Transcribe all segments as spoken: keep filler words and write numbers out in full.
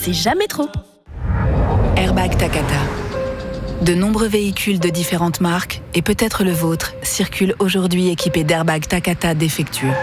c'est jamais trop. Airbag Takata. De nombreux véhicules de différentes marques, et peut-être le vôtre, circulent aujourd'hui équipés d'airbags Takata défectueux.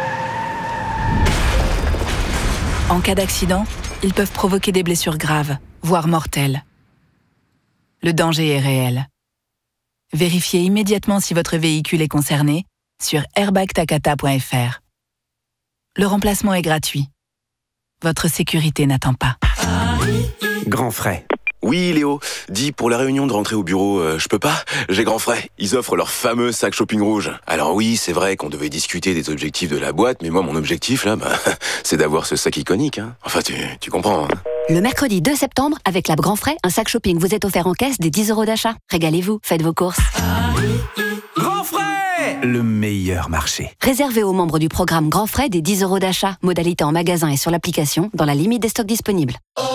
En cas d'accident, ils peuvent provoquer des blessures graves, voire mortelles. Le danger est réel. Vérifiez immédiatement si votre véhicule est concerné sur airbag takata point f r. Le remplacement est gratuit. Votre sécurité n'attend pas. Grand frais. Oui, Léo, dis, pour la réunion de rentrée au bureau, euh, je peux pas? J'ai grand frais. Ils offrent leur fameux sac shopping rouge. Alors oui, c'est vrai qu'on devait discuter des objectifs de la boîte, mais moi, mon objectif, là, bah, c'est d'avoir ce sac iconique, hein. Enfin, tu, tu comprends, hein. Le mercredi deux septembre, avec la Grand Frais, un sac shopping vous est offert en caisse des dix euros d'achat. Régalez-vous, faites vos courses. Grand Frais, le meilleur marché. Réservé aux membres du programme Grand Frais des dix euros d'achat. Modalité en magasin et sur l'application, dans la limite des stocks disponibles.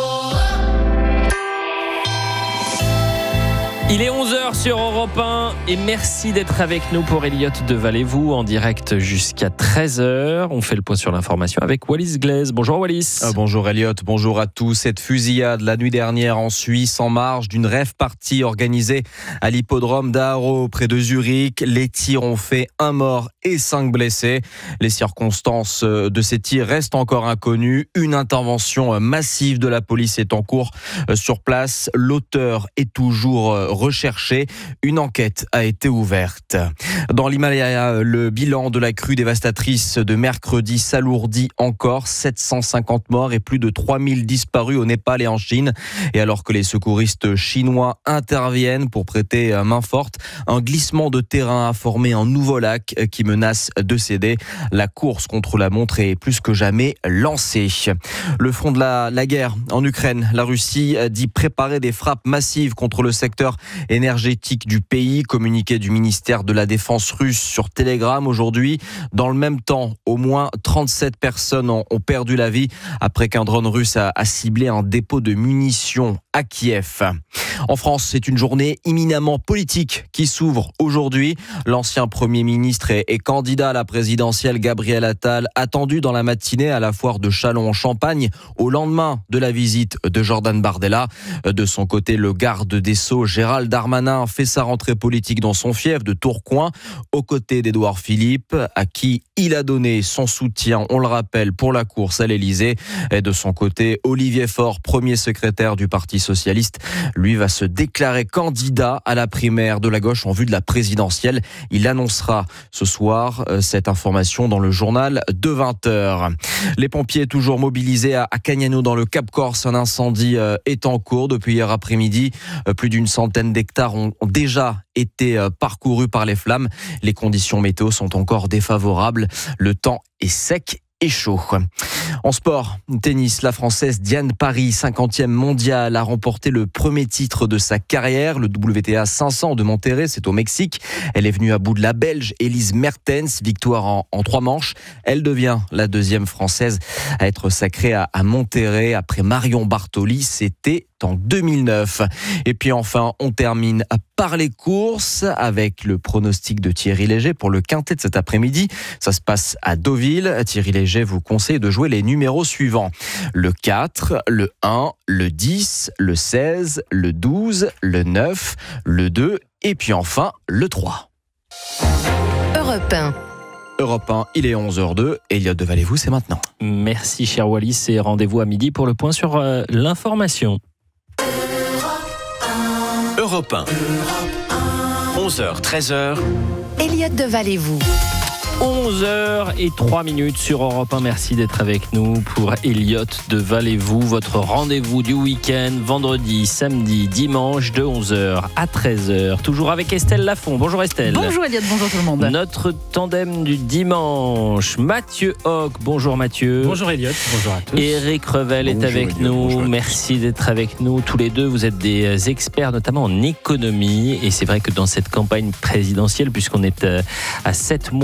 Il est onze heures sur Europe un et merci d'être avec nous pour Elliot de Vallée-vous en direct jusqu'à treize heures. On fait le point sur l'information avec Wallis Glaise. Bonjour Wallis. Euh, bonjour Elliot, bonjour à tous. Cette fusillade la nuit dernière en Suisse en marge d'une rave party organisée à l'hippodrome d'Aarau près de Zurich. Les tirs ont fait un mort et cinq blessés. Les circonstances de ces tirs restent encore inconnues. Une intervention massive de la police est en cours sur place. L'auteur est toujours recherché. Une enquête a été ouverte. Dans l'Himalaya, le bilan de la crue dévastatrice de mercredi s'alourdit encore. sept cent cinquante morts et plus de trois mille disparus au Népal et en Chine. Et alors que les secouristes chinois interviennent pour prêter main forte, un glissement de terrain a formé un nouveau lac qui menace de céder. La course contre la montre est plus que jamais lancée. Le front de la, la guerre en Ukraine, la Russie dit préparer des frappes massives contre le secteur énergétique du pays. Communiqué du ministère de la Défense russe sur Telegram aujourd'hui. Dans le même temps, au moins trente-sept personnes ont, ont perdu la vie après qu'un drone russe a, a ciblé un dépôt de munitions à Kiev. En France, c'est une journée éminemment politique qui s'ouvre aujourd'hui. L'ancien Premier ministre et, et candidat à la présidentielle Gabriel Attal, attendu dans la matinée à la foire de Châlons-en-Champagne au lendemain de la visite de Jordan Bardella. De son côté, le garde des Sceaux Gérald Darmanin fait sa rentrée politique dans son fief de Tourcoing aux côtés d'Édouard Philippe, à qui il a donné son soutien, on le rappelle, pour la course à l'Élysée. Et de son côté, Olivier Faure, premier secrétaire du Parti socialiste, lui va se déclarer candidat à la primaire de la gauche en vue de la présidentielle. Il annoncera ce soir euh, cette information dans le journal de vingt heures. Les pompiers toujours mobilisés à, à Cagnano dans le Cap Corse. Un incendie euh, est en cours depuis hier après-midi. Euh, plus d'une centaine d'hectares ont, ont déjà été euh, parcourus par les flammes. Les conditions météo sont encore défavorables. Le temps est sec et chaud. En sport, tennis, la Française Diane Paris, cinquantième mondiale, a remporté le premier titre de sa carrière, le W T A cinq cents de Monterrey, c'est au Mexique. Elle est venue à bout de la Belge Elise Mertens, victoire en, en trois manches. Elle devient la deuxième Française à être sacrée à, à Monterrey après Marion Bartoli, c'était en deux mille neuf. Et puis enfin, on termine par les courses avec le pronostic de Thierry Léger pour le quintet de cet après-midi. Ça se passe à Deauville. Thierry Léger vous conseille de jouer les numéros suivants. Le quatre, le un, le dix, le seize, le douze, le neuf, le deux et puis enfin le trois. Europe un. Europe un, il est onze heures deux. Elliot de Vallée-vous, c'est maintenant. Merci cher Wallis et rendez-vous à midi pour le point sur euh, l'information. Europe un. onze heures, treize heures. Elliot de Vallée-vous. onze heures et trois minutes sur Europe un. Merci d'être avec nous pour Elliot de Vallée-vous, votre rendez-vous du week-end, vendredi, samedi, dimanche de onze heures à treize heures. Toujours avec Estelle Lafont. Bonjour Estelle. Bonjour Elliot, bonjour tout le monde. Notre tandem du dimanche, Mathieu Hoc. Bonjour Mathieu. Bonjour Elliot, bonjour à tous. Éric Revel est bonjour avec Elliot, nous. Merci d'être avec nous. Tous les deux, vous êtes des experts, notamment en économie. Et c'est vrai que dans cette campagne présidentielle, puisqu'on est à sept mois et dix-neuf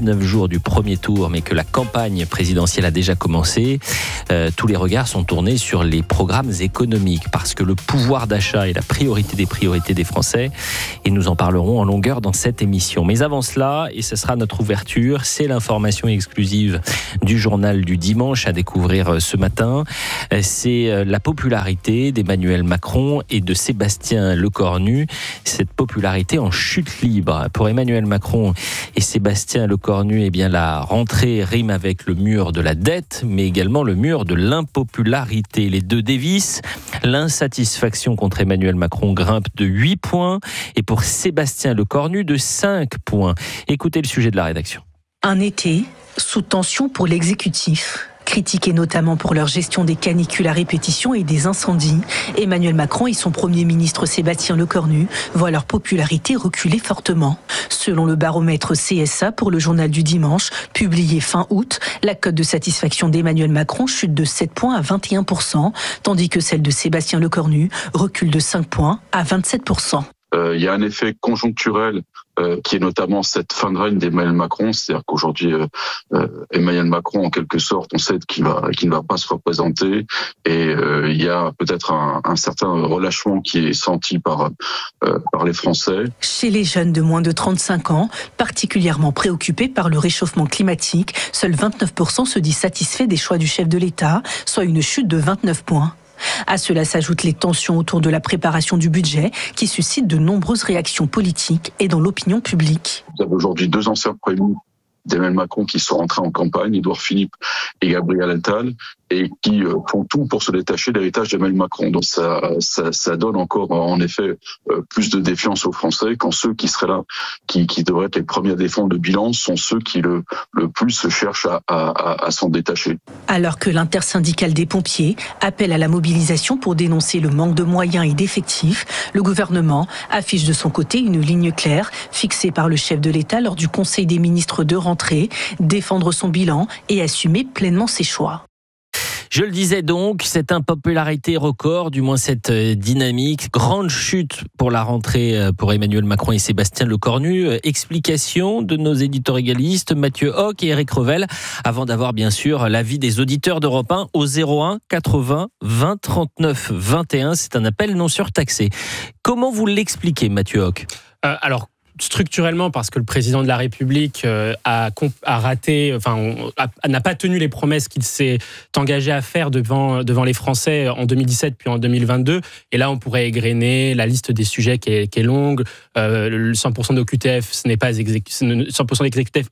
dix-neuf jours du premier tour, mais que la campagne présidentielle a déjà commencé, euh, tous les regards sont tournés sur les programmes économiques, parce que le pouvoir d'achat est la priorité des priorités des Français, et nous en parlerons en longueur dans cette émission. Mais avant cela, et ce sera notre ouverture, c'est l'information exclusive du journal du dimanche à découvrir ce matin. C'est la popularité d'Emmanuel Macron et de Sébastien Lecornu. Cette popularité en chute libre. Pour Emmanuel Macron et Sébastien Lecornu, eh bien, la rentrée rime avec le mur de la dette, mais également le mur de l'impopularité. Les deux dévissent. L'insatisfaction contre Emmanuel Macron grimpe de huit points et pour Sébastien Lecornu de cinq points. Écoutez le sujet de la rédaction. Un été sous tension pour l'exécutif. Critiqués notamment pour leur gestion des canicules à répétition et des incendies, Emmanuel Macron et son Premier ministre Sébastien Lecornu voient leur popularité reculer fortement. Selon le baromètre C S A pour le journal du dimanche, publié fin août, la cote de satisfaction d'Emmanuel Macron chute de sept points à vingt et un pour cent, tandis que celle de Sébastien Lecornu recule de cinq points à vingt-sept pour cent. Euh, il y a un effet conjoncturel euh, qui est notamment cette fin de règne d'Emmanuel Macron, c'est-à-dire qu'aujourd'hui euh, euh, Emmanuel Macron en quelque sorte on sait qu'il va qu'il ne va pas se représenter et euh, il y a peut-être un, un certain relâchement qui est senti par euh, par les Français. Chez les jeunes de moins de trente-cinq ans, particulièrement préoccupés par le réchauffement climatique, seuls vingt-neuf pour cent se disent satisfaits des choix du chef de l'État, soit une chute de vingt-neuf points. À cela s'ajoutent les tensions autour de la préparation du budget qui suscitent de nombreuses réactions politiques et dans l'opinion publique. Vous avez aujourd'hui deux anciens premiers ministres d'Emmanuel Macron qui sont rentrés en campagne, Édouard Philippe et Gabriel Attal, et qui font tout pour se détacher de l'héritage d'Emmanuel Macron. Donc ça, ça, ça donne encore en effet plus de défiance aux Français quand ceux qui seraient là, qui, qui devraient être les premiers à défendre le bilan, sont ceux qui le, le plus cherchent à, à, à s'en détacher. Alors que l'intersyndicale des pompiers appelle à la mobilisation pour dénoncer le manque de moyens et d'effectifs, le gouvernement affiche de son côté une ligne claire fixée par le chef de l'État lors du Conseil des ministres de rentrée, défendre son bilan et assumer pleinement ses choix. Je le disais donc, cette impopularité record, du moins cette dynamique, grande chute pour la rentrée pour Emmanuel Macron et Sébastien Lecornu. Explication de nos éditorialistes Mathieu Hoc et Eric Revel, avant d'avoir bien sûr l'avis des auditeurs d'Europe un au zéro un quatre-vingts vingt trente-neuf vingt et un. C'est un appel non surtaxé. Comment vous l'expliquez, Mathieu Hoc ? euh, Alors, structurellement, parce que le président de la République euh, a, a raté, enfin, a, n'a pas tenu les promesses qu'il s'est engagé à faire devant, devant les Français en deux mille dix-sept puis en deux mille vingt-deux. Et là, on pourrait égrener la liste des sujets qui est, qui est longue. Euh, le cent pour cent d'O Q T F, ce n'est pas exécuté, cent pour cent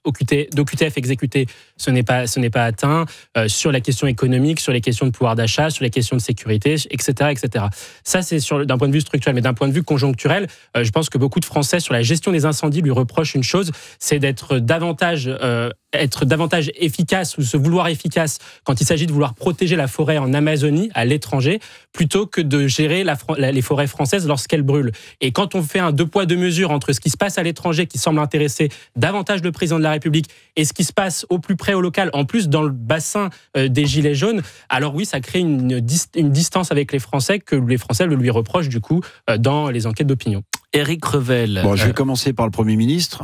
d'O Q T F exécuté, ce n'est pas, ce n'est pas atteint. Euh, sur la question économique, sur les questions de pouvoir d'achat, sur les questions de sécurité, et cetera, et cetera. Ça, c'est sur, d'un point de vue structurel, mais d'un point de vue conjoncturel, euh, je pense que beaucoup de Français, sur la gestion des incendies, lui reprochent une chose, c'est d'être davantage, euh, être davantage efficace ou se vouloir efficace quand il s'agit de vouloir protéger la forêt en Amazonie, à l'étranger, plutôt que de gérer la, la, les forêts françaises lorsqu'elles brûlent. Et quand on fait un deux poids deux mesures entre ce qui se passe à l'étranger, qui semble intéresser davantage le président de la République, et ce qui se passe au plus près au local, en plus dans le bassin euh, des Gilets jaunes, alors oui, ça crée une, une distance avec les Français que les Français le lui reprochent du coup euh, dans les enquêtes d'opinion. Eric Revel. Bon, je vais commencer par le Premier ministre.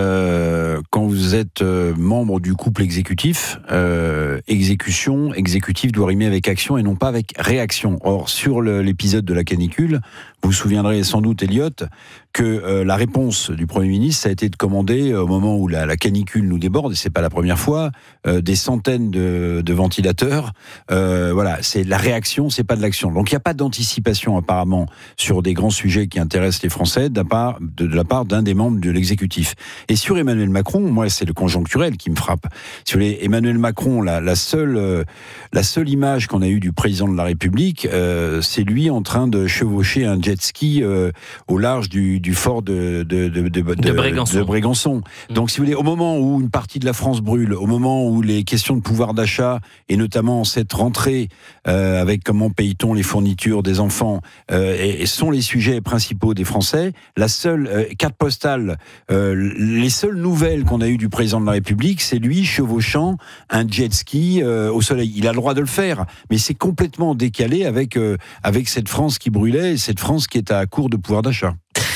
Euh, quand vous êtes euh, membre du couple exécutif, euh, exécution, exécutif doit rimer avec action et non pas avec réaction. Or, sur le, l'épisode de la canicule, vous vous souviendrez sans doute, Elliot, que euh, la réponse du Premier ministre, ça a été de commander, au moment où la, la canicule nous déborde, et c'est pas la première fois, euh, des centaines de, de ventilateurs. Euh, voilà, c'est la réaction, c'est pas de l'action. Donc, il n'y a pas d'anticipation, apparemment, sur des grands sujets qui intéressent les Français, de la part, de, de la part d'un des membres de l'exécutif. Et sur Emmanuel Macron, moi, c'est le conjoncturel qui me frappe. Sur les, Emmanuel Macron, la, la, seule, euh, la seule image qu'on a eue du président de la République, euh, c'est lui en train de chevaucher un jet ski euh, au large du, du fort de, de, de, de, de, de Brégançon. De Brégançon. Mmh. Donc, si vous voulez, au moment où une partie de la France brûle, au moment où les questions de pouvoir d'achat, et notamment cette rentrée euh, avec comment paye-t-on les fournitures des enfants, euh, et, et sont les sujets principaux des Français, la seule euh, carte postale, euh, les seules nouvelles qu'on a eues du président de la République, c'est lui chevauchant un jet ski euh, au soleil. Il a le droit de le faire, mais c'est complètement décalé avec, euh, avec cette France qui brûlait et cette France qui est à court de pouvoir d'achat.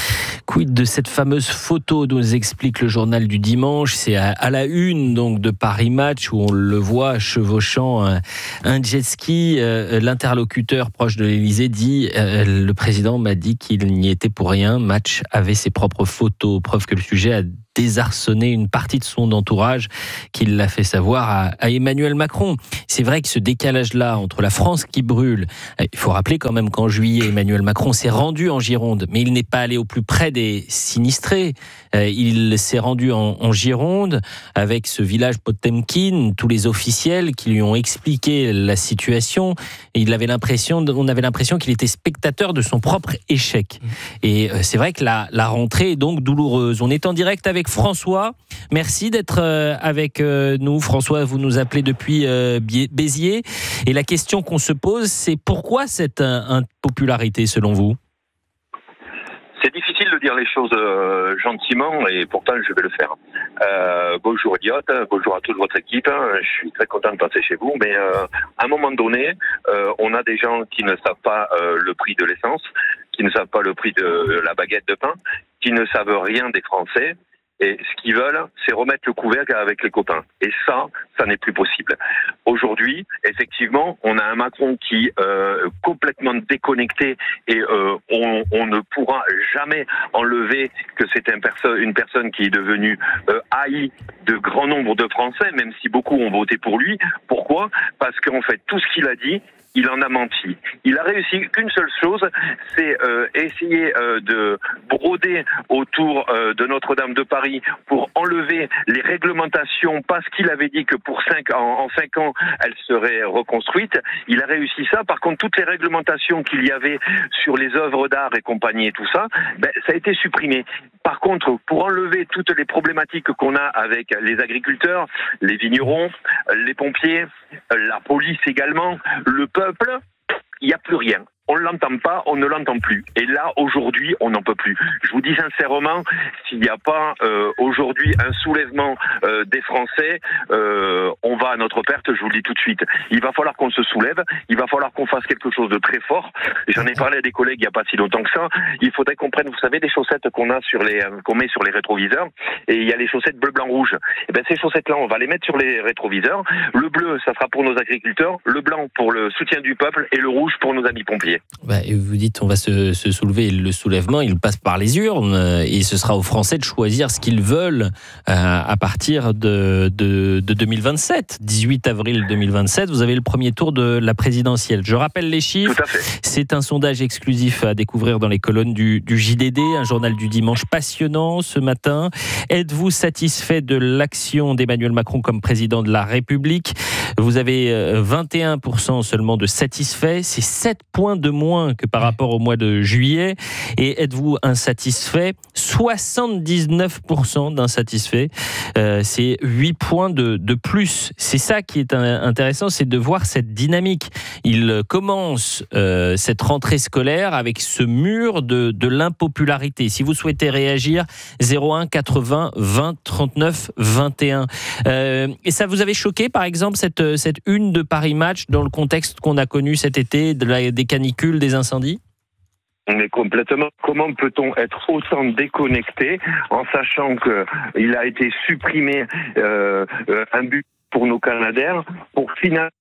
Quid de cette fameuse photo, nous explique le journal du dimanche. C'est à, à la une donc de Paris Match où on le voit chevauchant un, un jet ski. Euh, l'interlocuteur proche de l'Élysée dit euh, le président m'a dit qu'il n'y était pour rien. Match avait ses propres photos, preuve que le sujet a désarçonné une partie de son entourage, qu'il l'a fait savoir à, à Emmanuel Macron. C'est vrai que ce décalage-là entre la France qui brûle, il faut rappeler quand même qu'en juillet, Emmanuel Macron s'est rendu en Gironde, mais il n'est pas allé au plus près des sinistrés. Il s'est rendu en, en Gironde avec ce village Potemkin, tous les officiels qui lui ont expliqué la situation. Et il avait l'impression, on avait l'impression qu'il était spectateur de son propre échec. Et c'est vrai que la, la rentrée est donc douloureuse. On est en direct avec François. Merci d'être avec nous. François, vous nous appelez depuis Béziers. Et la question qu'on se pose, c'est pourquoi cette impopularité selon vous ? C'est difficile de dire les choses euh, gentiment et pourtant je vais le faire. Euh, bonjour Elliot, bonjour à toute votre équipe. Je suis très content de passer chez vous, mais euh, à un moment donné, euh, on a des gens qui ne savent pas euh, le prix de l'essence, qui ne savent pas le prix de la baguette de pain, qui ne savent rien des Français. Et ce qu'ils veulent, c'est remettre le couvercle avec les copains. Et ça, ça n'est plus possible. Aujourd'hui, effectivement, on a un Macron qui est euh, complètement déconnecté et euh, on, on ne pourra jamais enlever que c'est un perso- une personne qui est devenue euh, haïe de grand nombre de Français, même si beaucoup ont voté pour lui. Pourquoi ? Parce qu'en fait, tout ce qu'il a dit, il en a menti. Il a réussi qu'une seule chose, c'est euh, essayer euh, de broder autour euh, de Notre-Dame de Paris pour enlever les réglementations parce qu'il avait dit que pour cinq en, en cinq ans, elles seraient reconstruites. Il a réussi ça. Par contre, toutes les réglementations qu'il y avait sur les œuvres d'art et compagnie et tout ça, ben, ça a été supprimé. Par contre, pour enlever toutes les problématiques qu'on a avec les agriculteurs, les vignerons, les pompiers, la police également, le peuple, il n'y a plus rien. On ne l'entend pas, on ne l'entend plus. Et là, aujourd'hui, on n'en peut plus. Je vous dis sincèrement, s'il n'y a pas euh, aujourd'hui un soulèvement euh, des Français, euh, on va à notre perte, je vous le dis tout de suite. Il va falloir qu'on se soulève, il va falloir qu'on fasse quelque chose de très fort. J'en ai parlé à des collègues il n'y a pas si longtemps que ça. Il faudrait qu'on prenne, vous savez, des chaussettes qu'on a sur les, qu'on met sur les rétroviseurs, et il y a les chaussettes bleu, blanc, rouge. Et ben ces chaussettes-là, on va les mettre sur les rétroviseurs. Le bleu, ça sera pour nos agriculteurs, le blanc pour le soutien du peuple, et le rouge pour nos amis pompiers. Bah, vous dites on va se, se soulever, le soulèvement il passe par les urnes et ce sera aux Français de choisir ce qu'ils veulent euh, à partir de, de, de deux mille vingt-sept, dix-huit avril deux mille vingt-sept, vous avez le premier tour de la présidentielle. Je rappelle les chiffres. Tout à fait. C'est un sondage exclusif à découvrir dans les colonnes du, du J D D, un journal du dimanche passionnant ce matin. Êtes-vous satisfait de l'action d'Emmanuel Macron comme président de la République ? Vous avez vingt et un pour cent seulement de satisfaits, c'est sept points de moins que par rapport au mois de juillet. Et êtes-vous insatisfait ? soixante-dix-neuf pour cent d'insatisfaits, euh, c'est huit points de, de plus. C'est ça qui est intéressant, c'est de voir cette dynamique. Il commence euh, cette rentrée scolaire avec ce mur de, de l'impopularité. Si vous souhaitez réagir, zéro un quatre-vingts vingt trente-neuf vingt et un. Euh, et ça vous avait choqué, par exemple, cette, cette une de Paris Match dans le contexte qu'on a connu cet été, de la, des canicules, des incendies ? Mais complètement. Comment peut-on être autant déconnecté en sachant qu'il a été supprimé euh, un but pour nos Canadaires pour finalement...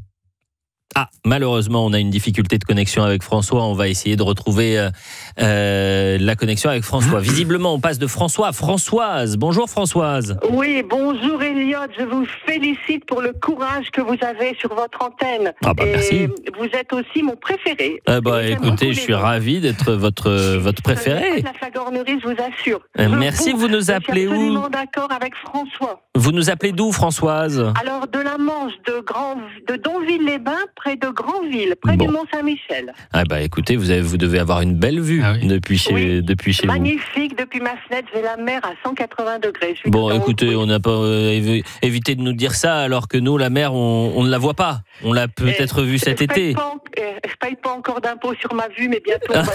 Ah, malheureusement, on a une difficulté de connexion avec François. On va essayer de retrouver euh, euh, la connexion avec François. Visiblement, on passe de François à Françoise. Bonjour Françoise. Oui, bonjour Elliot. Je vous félicite pour le courage que vous avez sur votre antenne. Ah bah, et merci. Vous êtes aussi mon préféré. Ah bah, écoutez, je suis ravi d'être votre, votre préféré. La flagornerie, je vous assure. Euh, merci, vous, vous nous appelez où ? Je suis absolument d'accord avec François. Vous nous appelez d'où, Françoise ? Alors, de la Manche, de, Grand, de Donville-les-Bains, près de Grandville, près bon. du Mont-Saint-Michel. Ah bah écoutez, vous, avez, vous devez avoir une belle vue ah oui. depuis chez, oui. depuis chez Magnifique, vous. Magnifique, depuis ma fenêtre, j'ai la mer à cent quatre-vingts degrés. Je suis bon, écoutez, on n'a pas euh, évité de nous dire ça, alors que nous, la mer, on, on ne la voit pas. On l'a peut-être vue cet je été. Pas, euh, je ne paye pas encore d'impôts sur ma vue, mais bientôt on va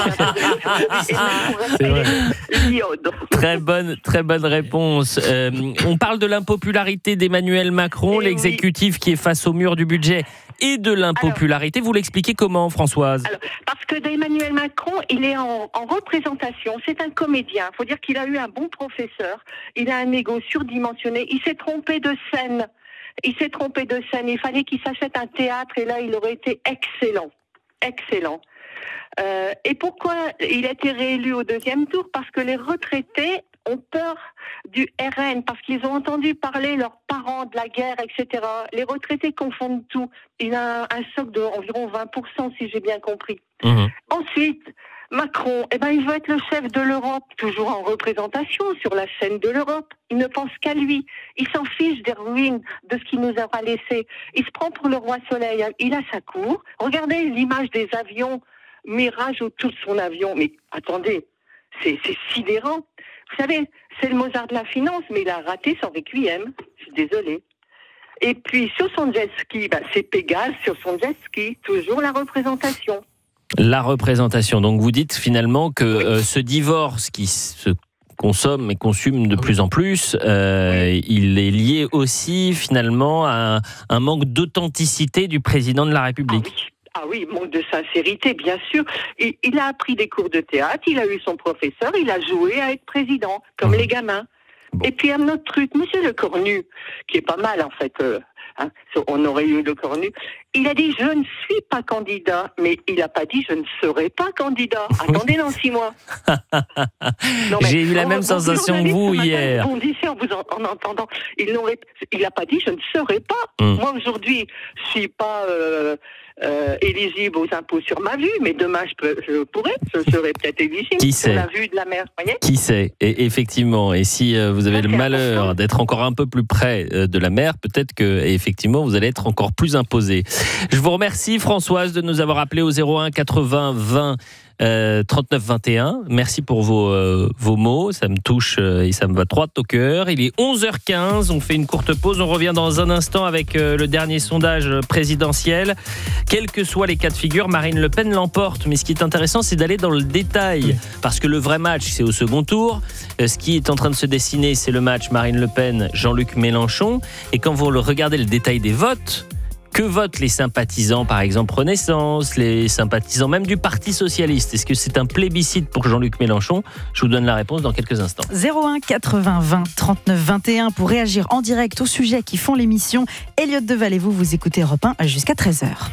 payer des impôts. Très bonne, très bonne réponse. Euh, on parle de l'impopularité d'Emmanuel Macron, et l'exécutif oui. qui est face au mur du budget et de l'impopularité. Alors, vous l'expliquez comment, Françoise ? alors, parce que que d'Emmanuel Macron, il est en, en représentation. C'est un comédien. Il faut dire qu'il a eu un bon professeur. Il a un ego surdimensionné. Il s'est trompé de scène. Il s'est trompé de scène. Il fallait qu'il s'achète un théâtre et là, il aurait été excellent. Excellent. Euh, et pourquoi il a été réélu au deuxième tour? Parce que les retraités ont peur du R N, parce qu'ils ont entendu parler leurs parents de la guerre, et cetera. Les retraités confondent tout. Il a un, un socle d'environ vingt pour cent, si j'ai bien compris. Mmh. Ensuite, Macron, eh ben, il veut être le chef de l'Europe, toujours en représentation sur la scène de l'Europe. Il ne pense qu'à lui. Il s'en fiche des ruines, de ce qu'il nous aura laissé. Il se prend pour le roi soleil. Il a sa cour. Regardez l'image des avions, Mirage autour de son avion. Mais attendez, c'est, c'est sidérant. Vous savez, c'est le Mozart de la finance, mais il a raté son requiem. Je suis désolée. Et puis, sur son jet ski, ben, c'est Pégase sur son jet ski. Toujours la représentation. La représentation. Donc, vous dites finalement que euh, ce divorce qui se consomme et consume de plus en plus, euh, il est lié aussi finalement à un manque d'authenticité du président de la République. Ah oui. Ah oui, manque de sincérité, bien sûr. Et il a appris des cours de théâtre, il a eu son professeur, il a joué à être président, comme mmh. les gamins. Bon. Et puis un autre truc, Monsieur Le Cornu, qui est pas mal en fait, euh, hein, on aurait eu Le Cornu, il a dit « je ne suis pas candidat », mais il n'a pas dit « je ne serai pas candidat ». Attendez dans six mois. Non, J'ai eu la même on, sensation que vous hier. On disait en vous en, en entendant, il n'a pas dit « je ne serai pas mmh. ». Moi aujourd'hui, je ne suis pas... Euh, Euh, éligible aux impôts sur ma vue, mais demain je, peux, je pourrais, je serai peut-être éligible Qui sur sait la vue de la mer. Voyez Qui sait? Et effectivement, et si euh, vous avez okay, le malheur attention. d'être encore un peu plus près euh, de la mer, peut-être que effectivement vous allez être encore plus imposé. Je vous remercie Françoise de nous avoir appelé au zéro un quatre-vingts vingt Euh, trente-neuf vingt et un. Merci pour vos, euh, vos mots, ça me touche euh, et ça me va droit au cœur. Il est onze heures quinze, on fait une courte pause, on revient dans un instant avec euh, le dernier sondage présidentiel. Quels que soient les cas de figure, Marine Le Pen l'emporte, mais ce qui est intéressant c'est d'aller dans le détail, parce que le vrai match c'est au second tour. Euh, ce qui est en train de se dessiner c'est le match Marine Le Pen, Jean-Luc Mélenchon, et quand vous regardez le détail des votes, que votent les sympathisants, par exemple Renaissance, les sympathisants même du Parti Socialiste? Est-ce que c'est un plébiscite pour Jean-Luc Mélenchon? Je vous donne la réponse dans quelques instants. zéro un quatre-vingts vingt trente-neuf vingt et un pour réagir en direct aux sujets qui font l'émission. Elliot Deval et vous, vous écoutez Europe un jusqu'à treize heures.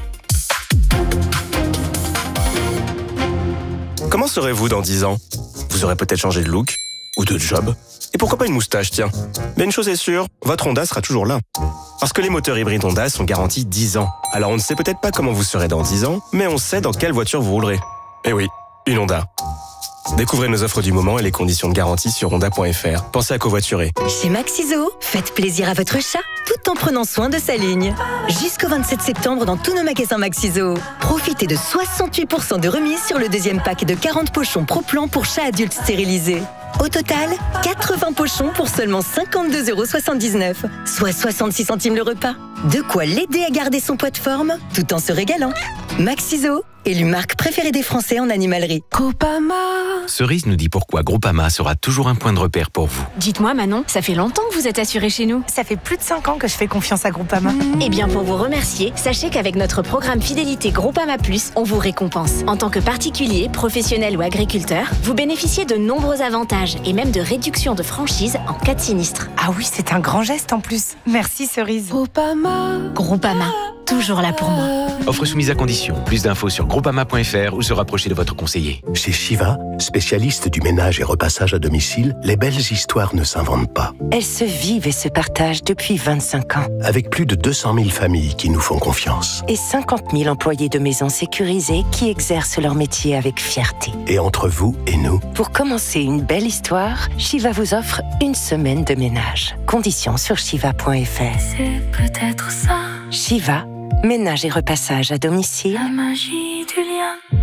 Comment serez-vous dans dix ans? Vous aurez peut-être changé de look ou de job. Et pourquoi pas une moustache, tiens? Mais une chose est sûre, votre Honda sera toujours là. Parce que les moteurs hybrides Honda sont garantis dix ans. Alors on ne sait peut-être pas comment vous serez dans dix ans, mais on sait dans quelle voiture vous roulerez. Eh oui, une Honda. Découvrez nos offres du moment et les conditions de garantie sur honda point f r. Pensez à covoiturer. Chez Maxiso, faites plaisir à votre chat tout en prenant soin de sa ligne. Jusqu'au vingt-sept septembre dans tous nos magasins Maxiso. Profitez de soixante-huit pour cent de remise sur le deuxième pack de quarante pochons Pro-Plan pour chats adultes stérilisés. Au total, quatre-vingts pochons pour seulement cinquante-deux euros soixante-dix-neuf, soit soixante-six centimes le repas. De quoi l'aider à garder son poids de forme tout en se régalant. Maxiso, élu marque préférée des Français en animalerie. Groupama. Cerise nous dit pourquoi Groupama sera toujours un point de repère pour vous. Dites-moi Manon, ça fait longtemps que vous êtes assurée chez nous. Ça fait plus de cinq ans que je fais confiance à Groupama. Mmh. Eh bien pour vous remercier, sachez qu'avec notre programme fidélité Groupama Plus, on vous récompense. En tant que particulier, professionnel ou agriculteur, vous bénéficiez de nombreux avantages et même de réductions de franchise en cas de sinistre. Ah oui, c'est un grand geste en plus. Merci Cerise. Groupama. Groupama, toujours là pour moi. Offre soumise à condition. Plus d'infos sur groupama point f r ou se rapprocher de votre conseiller. Chez Shiva, spécialiste du ménage et repassage à domicile, les belles histoires ne s'inventent pas. Elles se vivent et se partagent depuis vingt-cinq ans. Avec plus de deux cent mille familles qui nous font confiance. Et cinquante mille employés de maisons sécurisées qui exercent leur métier avec fierté. Et entre vous et nous, pour commencer une belle histoire, Shiva vous offre une semaine de ménage. Conditions sur shiva point f r. C'est peut-être ça. Shiva, ménage et repassage à domicile. La magie du lien.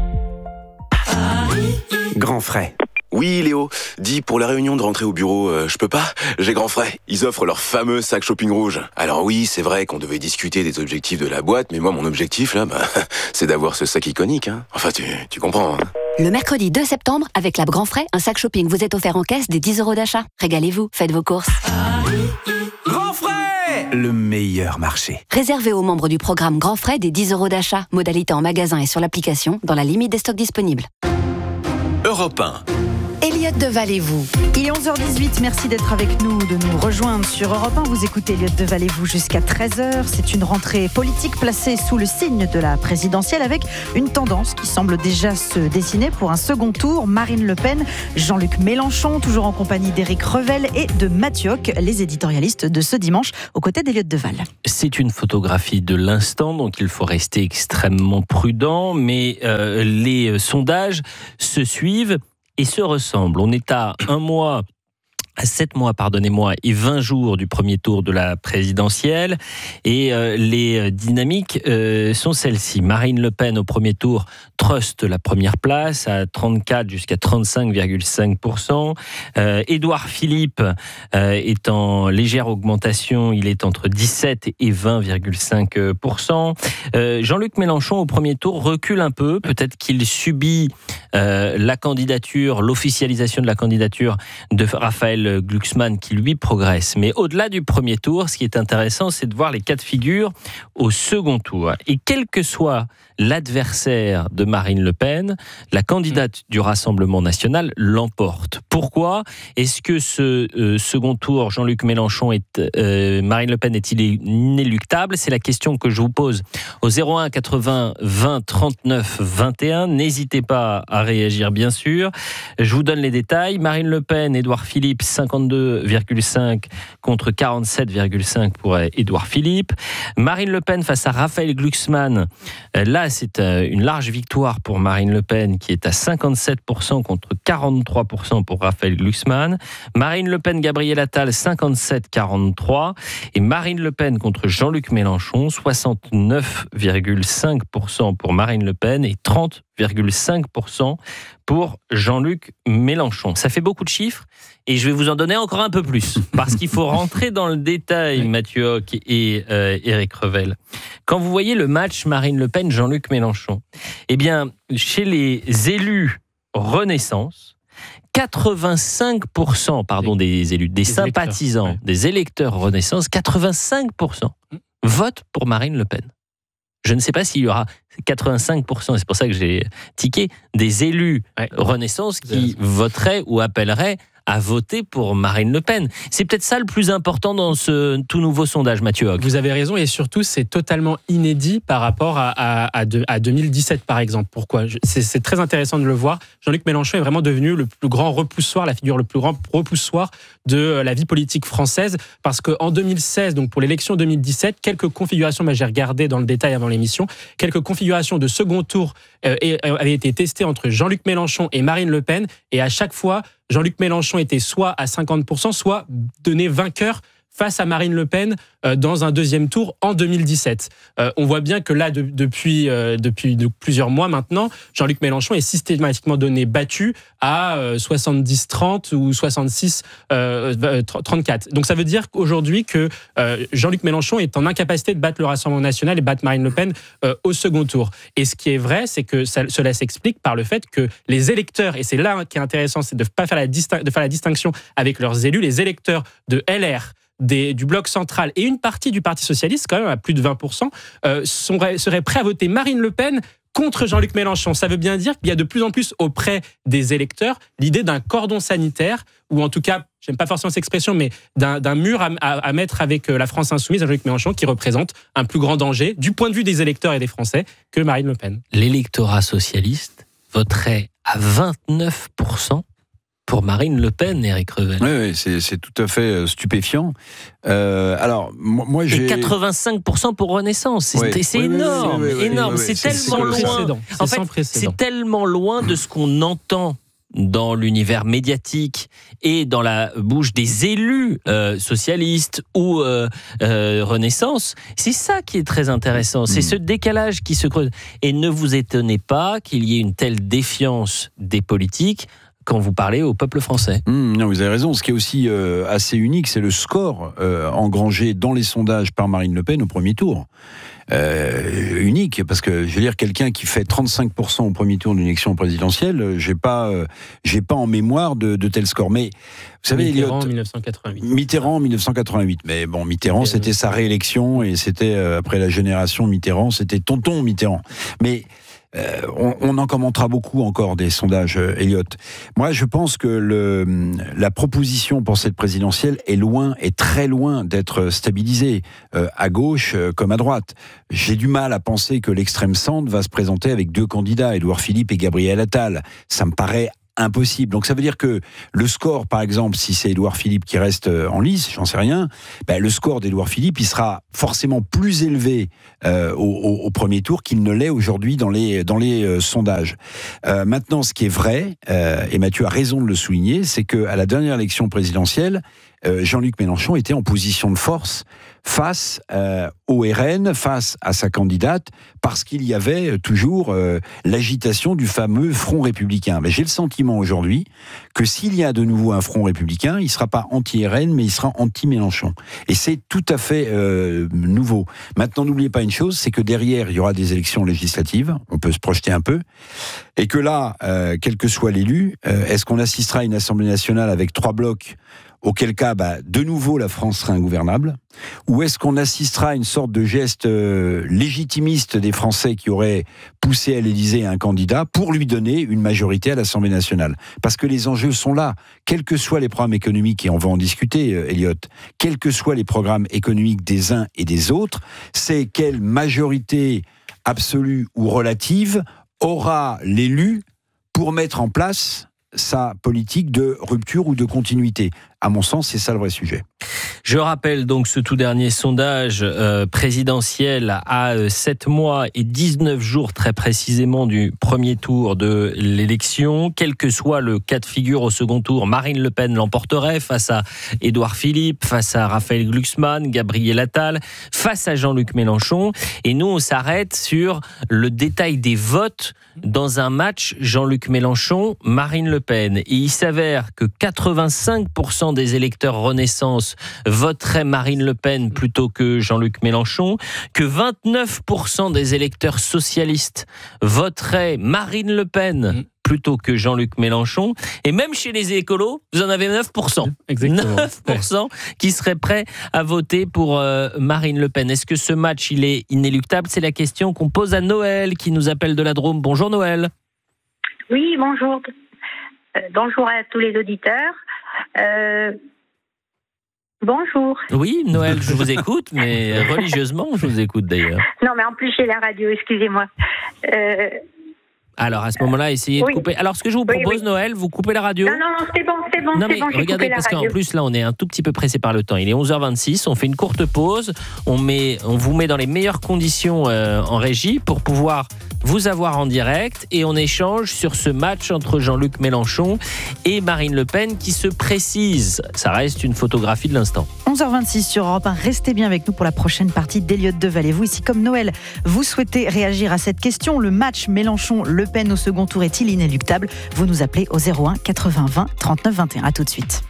Grand frais. Oui, Léo, dis pour la réunion de rentrée au bureau, euh, je peux pas? J'ai grand frais. Ils offrent leur fameux sac shopping rouge. Alors oui, c'est vrai qu'on devait discuter des objectifs de la boîte, mais moi, mon objectif, là, bah, c'est d'avoir ce sac iconique. Hein. Enfin, tu, tu comprends. Hein. Le mercredi deux septembre, avec la Grand Frais, un sac shopping vous est offert en caisse des dix euros d'achat. Régalez-vous, faites vos courses. Grand frais! Frais, le meilleur marché. Réservé aux membres du programme Grand Frais des dix euros d'achat. Modalité en magasin et sur l'application, dans la limite des stocks disponibles. Europe un. Elliot Deval-et-vous. Il est onze heures dix-huit, merci d'être avec nous, de nous rejoindre sur Europe un. Vous écoutez Elliot Deval-et-vous jusqu'à treize heures. C'est une rentrée politique placée sous le signe de la présidentielle avec une tendance qui semble déjà se dessiner pour un second tour. Marine Le Pen, Jean-Luc Mélenchon, toujours en compagnie d'Éric Revel et de Mathieu Hoc, les éditorialistes de ce dimanche, aux côtés d'Elliot Deval. C'est une photographie de l'instant, donc il faut rester extrêmement prudent, mais euh, les sondages se suivent et se ressemblent. On est à un mois, à sept mois, pardonnez-moi, et vingt jours du premier tour de la présidentielle. Et euh, les dynamiques euh, sont celles-ci. Marine Le Pen, au premier tour, truste la première place à trente-quatre jusqu'à trente-cinq virgule cinq pour cent. Euh, Édouard Philippe euh, est en légère augmentation. Il est entre dix-sept et vingt virgule cinq pour cent. Euh, Jean-Luc Mélenchon, au premier tour, recule un peu. Peut-être qu'il subit euh, la candidature, l'officialisation de la candidature de Raphaël Glucksmann qui lui progresse. Mais au-delà du premier tour, ce qui est intéressant, c'est de voir les cas de figure au second tour. Et quel que soit l'adversaire de Marine Le Pen, la candidate du Rassemblement national l'emporte. Pourquoi ? Est-ce que ce euh, second tour, Jean-Luc Mélenchon, est, euh, Marine Le Pen est-il inéluctable ? C'est la question que je vous pose au zéro un quatre-vingts vingt trente-neuf vingt et un. N'hésitez pas à réagir, bien sûr. Je vous donne les détails. Marine Le Pen, Édouard Philippe, cinquante-deux virgule cinq contre quarante-sept virgule cinq pour Édouard Philippe. Marine Le Pen face à Raphaël Glucksmann. Là, c'est une large victoire pour Marine Le Pen qui est à cinquante-sept pour cent contre quarante-trois pour cent pour Raphaël Glucksmann. Marine Le Pen, Gabriel Attal, cinquante-sept à quarante-trois. Et Marine Le Pen contre Jean-Luc Mélenchon, soixante-neuf virgule cinq pour cent pour Marine Le Pen et trente virgule cinq pour cent pour Jean-Luc Mélenchon. Ça fait beaucoup de chiffres et je vais vous en donner encore un peu plus parce qu'il faut rentrer dans le détail, Mathieu Hoc et euh, Éric Revel. Quand vous voyez le match Marine Le Pen, Jean-Luc Mélenchon, eh bien, chez les élus Renaissance, quatre-vingt-cinq pour cent pardon, des élus, des, des sympathisants, électeurs, ouais. des électeurs Renaissance, quatre-vingt-cinq pour cent votent pour Marine Le Pen. Je ne sais pas s'il y aura quatre-vingt-cinq pour cent, c'est pour ça que j'ai tiqué, des élus ouais. Renaissance qui voteraient ou appelleraient à voter pour Marine Le Pen. C'est peut-être ça le plus important dans ce tout nouveau sondage, Mathieu Hoc. Vous avez raison, et surtout, c'est totalement inédit par rapport à, à, à, de, à deux mille dix-sept, par exemple. Pourquoi ? c'est, c'est très intéressant de le voir. Jean-Luc Mélenchon est vraiment devenu le plus grand repoussoir, la figure le plus grand repoussoir de la vie politique française, parce qu'en deux mille seize, donc pour l'élection deux mille dix-sept, quelques configurations, bah j'ai regardé dans le détail avant l'émission, quelques configurations de second tour euh, avaient été testées entre Jean-Luc Mélenchon et Marine Le Pen, et à chaque fois, Jean-Luc Mélenchon était soit à cinquante pour cent, soit donné vainqueur face à Marine Le Pen euh, dans un deuxième tour en deux mille dix-sept. Euh, on voit bien que là, de, depuis, euh, depuis de plusieurs mois maintenant, Jean-Luc Mélenchon est systématiquement donné battu à euh, soixante-dix trente ou soixante-six trente-quatre. Donc ça veut dire qu'aujourd'hui que euh, Jean-Luc Mélenchon est en incapacité de battre le Rassemblement national et battre Marine Le Pen euh, au second tour. Et ce qui est vrai, c'est que ça, cela s'explique par le fait que les électeurs, et c'est là qui est intéressant, c'est de, pas faire la distin- de faire la distinction avec leurs élus, les électeurs de L R, Des, du bloc central et une partie du Parti socialiste, quand même à plus de vingt pour cent, euh, sont, seraient prêts à voter Marine Le Pen contre Jean-Luc Mélenchon. Ça veut bien dire qu'il y a de plus en plus auprès des électeurs l'idée d'un cordon sanitaire, ou en tout cas, j'aime pas forcément cette expression, mais d'un, d'un mur à, à, à mettre avec la France insoumise, Jean-Luc Mélenchon, qui représente un plus grand danger, du point de vue des électeurs et des Français, que Marine Le Pen. L'électorat socialiste voterait à vingt-neuf pour cent pour Marine Le Pen, Éric Revel. Oui, oui c'est, c'est tout à fait stupéfiant. Euh, alors, moi, j'ai... Et quatre-vingt-cinq pour cent pour Renaissance. C'est, oui, c'est oui, énorme, oui, oui, oui, énorme. oui, oui, c'est, c'est tellement c'est loin. C'est en fait, précédent. c'est tellement loin de ce qu'on entend dans l'univers médiatique et dans la bouche des élus euh, socialistes ou euh, euh, Renaissance. C'est ça qui est très intéressant, c'est ce décalage qui se creuse. Et ne vous étonnez pas qu'il y ait une telle défiance des politiques quand vous parlez au peuple français. Mmh, non, vous avez raison. Ce qui est aussi euh, assez unique, c'est le score euh, engrangé dans les sondages par Marine Le Pen au premier tour. Euh, unique, parce que je veux dire, quelqu'un qui fait trente-cinq pour cent au premier tour d'une élection présidentielle, j'ai pas, euh, j'ai pas en mémoire de, de tels scores. Mais vous savez, Mitterrand Elliot, en dix-neuf cent quatre-vingt-huit. Mitterrand en dix-neuf cent quatre-vingt-huit. Mais bon, Mitterrand, c'était sa réélection et c'était euh, après la génération Mitterrand, c'était tonton Mitterrand. Mais Euh, on, on en commentera beaucoup encore des sondages, euh, Elliot. Moi, je pense que le, la proposition pour cette présidentielle est loin, est très loin d'être stabilisée, euh, à gauche euh, comme à droite. J'ai du mal à penser que l'extrême centre va se présenter avec deux candidats, Édouard Philippe et Gabriel Attal. Ça me paraît impossible. Donc ça veut dire que le score, par exemple, si c'est Édouard Philippe qui reste en lice, j'en sais rien, ben le score d'Édouard Philippe, il sera forcément plus élevé euh, au, au, au premier tour qu'il ne l'est aujourd'hui dans les, dans les euh, sondages. Euh, maintenant, ce qui est vrai, euh, et Mathieu a raison de le souligner, c'est qu'à la dernière élection présidentielle, euh, Jean-Luc Mélenchon était en position de force face euh, au R N, face à sa candidate, parce qu'il y avait toujours euh, l'agitation du fameux front républicain. Mais j'ai le sentiment aujourd'hui que s'il y a de nouveau un front républicain, il ne sera pas anti-R N, mais il sera anti-Mélenchon. Et c'est tout à fait euh, nouveau. Maintenant, n'oubliez pas une chose, c'est que derrière, il y aura des élections législatives, on peut se projeter un peu, et que là, euh, quel que soit l'élu, euh, est-ce qu'on assistera à une Assemblée nationale avec trois blocs, auquel cas, bah, de nouveau, la France sera ingouvernable? Ou est-ce qu'on assistera à une sorte de geste euh, légitimiste des Français qui auraient poussé à l'Élysée un candidat pour lui donner une majorité à l'Assemblée nationale? Parce que les enjeux sont là. Quels que soient les programmes économiques, et on va en discuter, euh, Elliot, quels que soient les programmes économiques des uns et des autres, c'est quelle majorité absolue ou relative aura l'élu pour mettre en place sa politique de rupture ou de continuité. À mon sens, c'est ça le vrai sujet. Je rappelle donc ce tout dernier sondage euh, présidentiel à euh, sept mois et dix-neuf jours très précisément du premier tour de l'élection. Quel que soit le cas de figure au second tour, Marine Le Pen l'emporterait face à Édouard Philippe, face à Raphaël Glucksmann, Gabriel Attal, face à Jean-Luc Mélenchon. Et nous, on s'arrête sur le détail des votes dans un match Jean-Luc Mélenchon, Marine Le Pen. Et il s'avère que quatre-vingt-cinq pour cent des électeurs Renaissance voteraient Marine Le Pen plutôt que Jean-Luc Mélenchon, que vingt-neuf pour cent des électeurs socialistes voteraient Marine Le Pen plutôt que Jean-Luc Mélenchon, et même chez les écolos, vous en avez neuf pour cent. Exactement. neuf pour cent qui seraient prêts à voter pour euh, Marine Le Pen. Est-ce que ce match, il est inéluctable? C'est la question qu'on pose à Noël, qui nous appelle de la Drôme. Bonjour Noël. Oui, bonjour. Euh, bonjour à tous les auditeurs. Euh, bonjour. Oui, Noël, je vous écoute, mais religieusement, je vous écoute d'ailleurs. Non, mais en plus, j'ai la radio, excusez-moi. Euh, Alors, à ce moment-là, essayez oui. de couper. Alors, ce que je vous propose, oui, oui. Noël, vous coupez la radio. Non, non, c'est bon, c'est bon, Non, c'est mais bon, j'ai regardez, coupé la parce qu'en radio. plus, là, on est un tout petit peu pressé par le temps. Il est onze heures vingt-six, on fait une courte pause. On, met, on vous met dans les meilleures conditions euh, en régie pour pouvoir vous avoir en direct. Et on échange sur ce match entre Jean-Luc Mélenchon et Marine Le Pen qui se précise. Ça reste une photographie de l'instant. onze heures vingt-six sur Europe un. Restez bien avec nous pour la prochaine partie d'Elliot Deval. Et vous, ici, comme Noël, vous souhaitez réagir à cette question. Le match Mélenchon-Le Pen au second tour est-il inéluctable? Vous nous appelez au zéro un quatre-vingts vingt trente-neuf vingt et un. À tout de suite.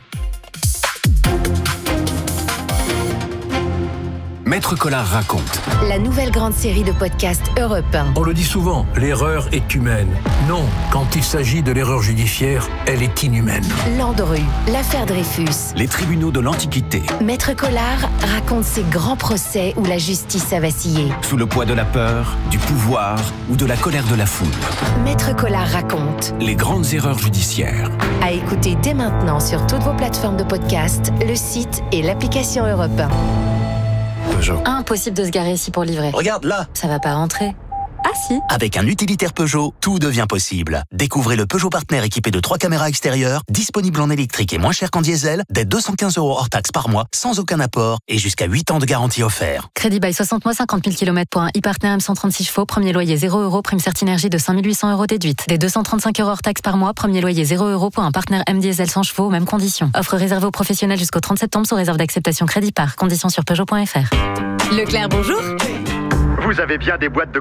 Maître Collard raconte. La nouvelle grande série de podcasts Europe un. On le dit souvent, l'erreur est humaine. Non, quand il s'agit de l'erreur judiciaire, elle est inhumaine. Landru, l'affaire Dreyfus. Les tribunaux de l'Antiquité. Maître Collard raconte ces grands procès où la justice a vacillé. Sous le poids de la peur, du pouvoir ou de la colère de la foule. Maître Collard raconte. Les grandes erreurs judiciaires. À écouter dès maintenant sur toutes vos plateformes de podcast, le site et l'application Europe un. Peugeot. Impossible de se garer ici pour livrer. Regarde là. Ça va pas rentrer. Ah si. Avec un utilitaire Peugeot, tout devient possible. Découvrez le Peugeot Partner équipé de trois caméras extérieures, disponible en électrique et moins cher qu'en diesel, dès deux cent quinze euros hors taxe par mois, sans aucun apport et jusqu'à huit ans de garantie offert. Crédit bail soixante mois, cinquante mille kilomètres pour un e-Partner M cent trente-six chevaux, premier loyer zéro euros, prime Certinergie de cinq mille huit cents euros déduite. Dès deux cent trente-cinq euros hors taxe par mois, premier loyer zéro euros pour un Partner M diesel cent chevaux, mêmes conditions. Offre réservée aux professionnels jusqu'au trente septembre sous réserve d'acceptation crédit par. Conditions sur Peugeot point F R. Leclerc, bonjour. Vous avez bien des boîtes de conservation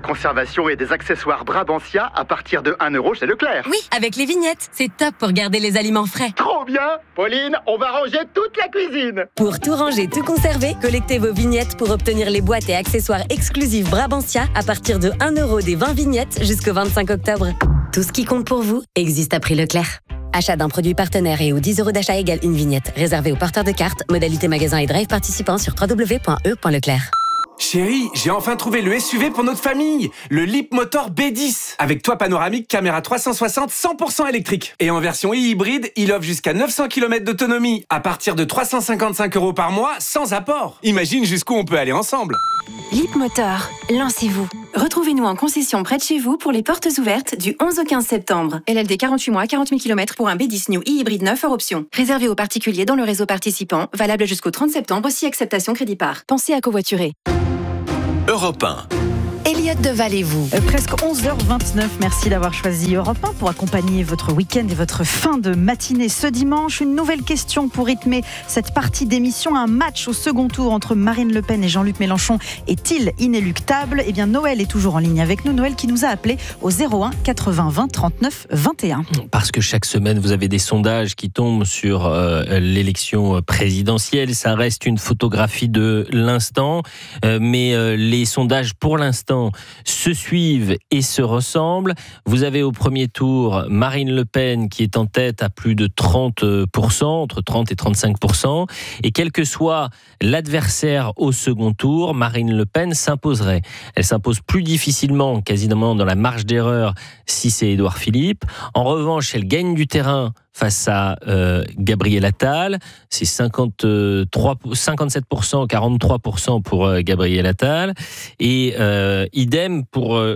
consommation et des accessoires Brabantia à partir de un euro chez Leclerc. Oui, avec les vignettes. C'est top pour garder les aliments frais. Trop bien! Pauline, on va ranger toute la cuisine. Pour tout ranger, tout conserver, collectez vos vignettes pour obtenir les boîtes et accessoires exclusifs Brabantia à partir de un euro des vingt vignettes jusqu'au vingt-cinq octobre. Tout ce qui compte pour vous existe à prix Leclerc. Achat d'un produit partenaire et ou dix euros d'achat égale une vignette. Réservé aux porteurs de cartes. Modalité magasin et drive participants sur w w w point e point leclerc. Chérie, j'ai enfin trouvé le S U V pour notre famille, le Leapmotor B dix. Avec toit panoramique, caméra trois cent soixante, cent pour cent électrique. Et en version e-hybride, il offre jusqu'à neuf cents kilomètres d'autonomie, à partir de trois cent cinquante-cinq euros par mois, sans apport. Imagine jusqu'où on peut aller ensemble. Leapmotor, lancez-vous. Retrouvez-nous en concession près de chez vous pour les portes ouvertes du onze au quinze septembre. L L D quarante-huit mois, quarante mille kilomètres pour un B dix New e-hybride neuf hors option. Réservé aux particuliers dans le réseau participant, valable jusqu'au trente septembre si acceptation crédit par. Pensez à covoiturer. Europe un. Elliot Deval et vous. Euh, presque onze heures vingt-neuf, merci d'avoir choisi Europe un pour accompagner votre week-end et votre fin de matinée ce dimanche. Une nouvelle question pour rythmer cette partie d'émission. Un match au second tour entre Marine Le Pen et Jean-Luc Mélenchon est-il inéluctable ? Eh bien, Noël est toujours en ligne avec nous. Noël qui nous a appelé au zéro un quatre-vingts vingt trente-neuf vingt et un. Parce que chaque semaine, vous avez des sondages qui tombent sur euh, l'élection présidentielle. Ça reste une photographie de l'instant. Euh, mais euh, les sondages, pour l'instant, se suivent et se ressemblent. Vous avez au premier tour Marine Le Pen qui est en tête à plus de trente pour cent, entre trente et trente-cinq pour cent. Et quel que soit l'adversaire au second tour, Marine Le Pen s'imposerait. Elle s'impose plus difficilement, quasiment dans la marge d'erreur, si c'est Édouard Philippe. En revanche, elle gagne du terrain face à euh, Gabriel Attal. C'est cinquante-trois, cinquante-sept pour cent, quarante-trois pour cent pour euh, Gabriel Attal. Et euh, idem pour euh,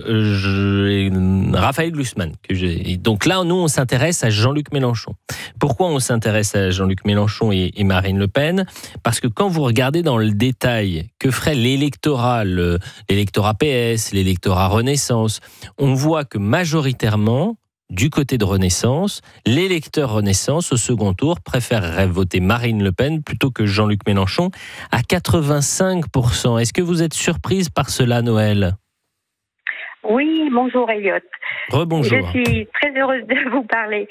je, Raphaël Glucksmann. Que j'ai. Et donc là, nous, on s'intéresse à Jean-Luc Mélenchon. Pourquoi on s'intéresse à Jean-Luc Mélenchon et, et Marine Le Pen ? Parce que quand vous regardez dans le détail que ferait l'électorat, le, l'électorat P S, l'électorat Renaissance, on voit que majoritairement, du côté de Renaissance, l'électeur Renaissance au second tour préférerait voter Marine Le Pen plutôt que Jean-Luc Mélenchon à quatre-vingt-cinq pour cent. Est-ce que vous êtes surprise par cela, Noël ? Oui, bonjour Elliot. Rebonjour. Je suis très heureuse de vous parler.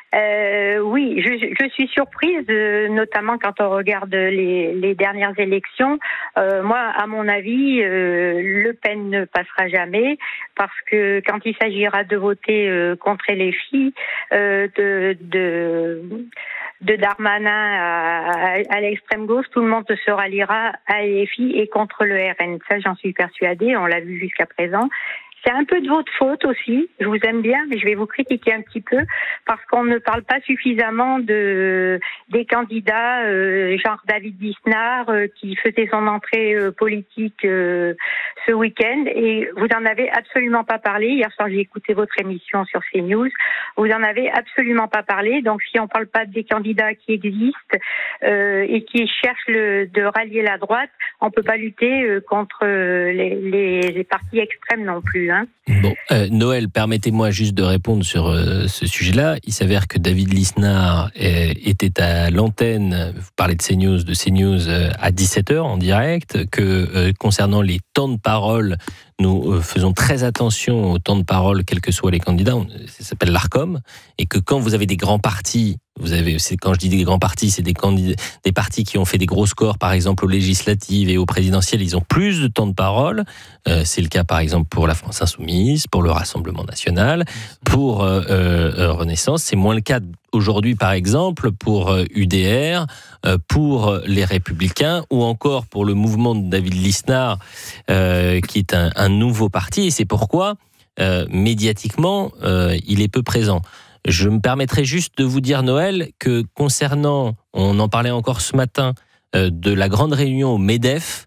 Euh, oui, je, je suis surprise, euh, notamment quand on regarde les, les dernières élections. Euh, moi, à mon avis, euh, Le Pen ne passera jamais parce que quand il s'agira de voter euh, contre les filles, euh, de, de de Darmanin à, à, à l'extrême gauche, tout le monde se ralliera à L F I et contre le R N. Ça, j'en suis persuadée. On l'a vu jusqu'à présent. C'est un peu de votre faute aussi. Je vous aime bien, mais je vais vous critiquer un petit peu parce qu'on ne parle pas suffisamment de des candidats, euh, genre David Lisnard, euh, qui faisait son entrée euh, politique euh, ce week-end. Et vous en avez absolument pas parlé. Hier soir, j'ai écouté votre émission sur CNews. Vous en avez absolument pas parlé. Donc, si on parle pas des candidats qui existent euh, et qui cherchent le, de rallier la droite, on peut pas lutter euh, contre euh, les, les, les partis extrêmes non plus. Hein. Bon, euh, Noël, permettez-moi juste de répondre sur euh, ce sujet-là. Il s'avère que David Lisnard euh, était à l'antenne, vous parlez de CNews, de CNews euh, à dix-sept heures en direct, que euh, concernant les temps de parole, nous euh, faisons très attention au temps de parole, quels que soient les candidats. On, ça s'appelle l'ARCOM, et que quand vous avez des grands partis, vous avez, c'est, quand je dis des grands partis, c'est des candidats, des partis qui ont fait des gros scores, par exemple aux législatives et aux présidentielles, ils ont plus de temps de parole. Euh, c'est le cas, par exemple, pour la France Insoumise, pour le Rassemblement National, pour euh, euh, Renaissance. C'est moins le cas aujourd'hui, par exemple, pour euh, U D R, euh, pour les Républicains, ou encore pour le mouvement de David Lisnard, euh, qui est un, un nouveau parti. Et c'est pourquoi, euh, médiatiquement, euh, il est peu présent. Je me permettrai juste de vous dire, Noël, que concernant, on en parlait encore ce matin, euh, de la grande réunion au MEDEF,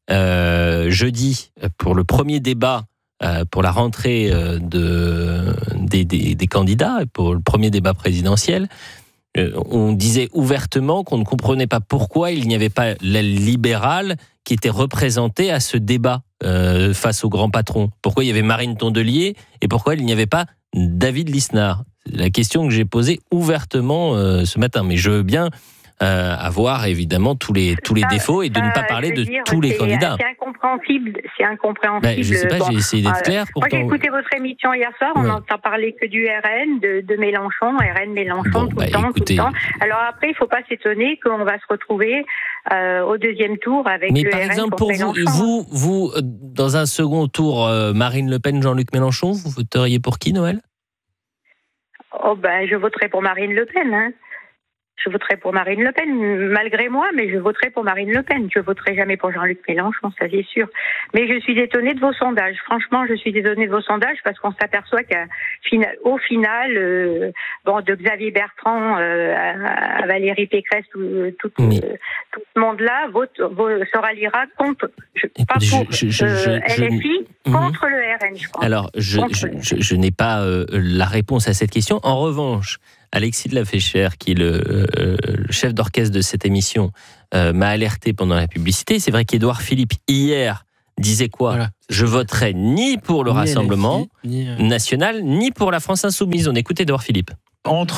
euh, jeudi, pour le premier débat, euh, pour la rentrée euh, de, des, des, des candidats, pour le premier débat présidentiel, euh, on disait ouvertement qu'on ne comprenait pas pourquoi il n'y avait pas l'aile libérale qui était représentée à ce débat euh, face au grand patron. Pourquoi il y avait Marine Tondelier et pourquoi il n'y avait pas David Lisnard. C'est la question que j'ai posée ouvertement euh, ce matin, mais je veux bien euh, avoir évidemment tous les, tous les Ça, défauts et de ça, ne pas parler je veux de dire, tous les c'est- candidats. C'est incompréhensible. C'est incompréhensible. Ben, je sais pas, Bon, j'ai essayé d'être euh, clair. Moi, Pourtant... j'ai écouté votre émission hier soir. On Ouais. n'entend parler que du R N, de, de Mélenchon, R N, Mélenchon, Bon, tout bah, le temps, écoutez. tout le temps. Alors après, il ne faut pas s'étonner qu'on va se retrouver euh, au deuxième tour avec Mais le par R N exemple, contre pour vous, Mélenchon. vous, vous, euh, dans un second tour, euh, Marine Le Pen, Jean-Luc Mélenchon, vous voteriez pour qui, Noël? Oh ben, je voterai pour Marine Le Pen. Hein. Je voterai pour Marine Le Pen, malgré moi, mais je voterai pour Marine Le Pen. Je voterai jamais pour Jean-Luc Mélenchon, ça c'est sûr. Mais je suis étonnée de vos sondages. Franchement, je suis étonnée de vos sondages parce qu'on s'aperçoit qu'au final, euh, bon, de Xavier Bertrand euh, à, à Valérie Pécresse, tout, tout, Mais... euh, tout ce monde-là vote, vote, se ralliera contre, je, pas je- pour je- je- euh, je- L F I, Mhm. contre le R N, je crois. Alors, je, Contre je, le R N. je- je n'ai pas euh, la réponse à cette question. En revanche, Alexis de la Féchère, qui est le, euh, le chef d'orchestre de cette émission, euh, m'a alerté pendant la publicité. C'est vrai qu'Édouard Philippe, hier, disait quoi? Voilà. Je voterai ni pour le Ni Rassemblement L F I, ni, euh, national, ni pour la France Insoumise. On écoute Édouard Philippe. Entre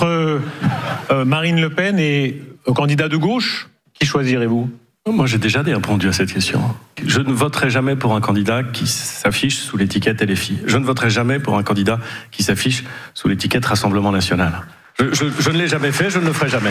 euh, Marine Le Pen et un candidat de gauche, qui choisirez-vous? Moi, j'ai déjà répondu à cette question. Je ne voterai jamais pour un candidat qui s'affiche sous l'étiquette L F I. Je ne voterai jamais pour un candidat qui s'affiche sous l'étiquette Rassemblement National. Je, je, je ne l'ai jamais fait, je ne le ferai jamais.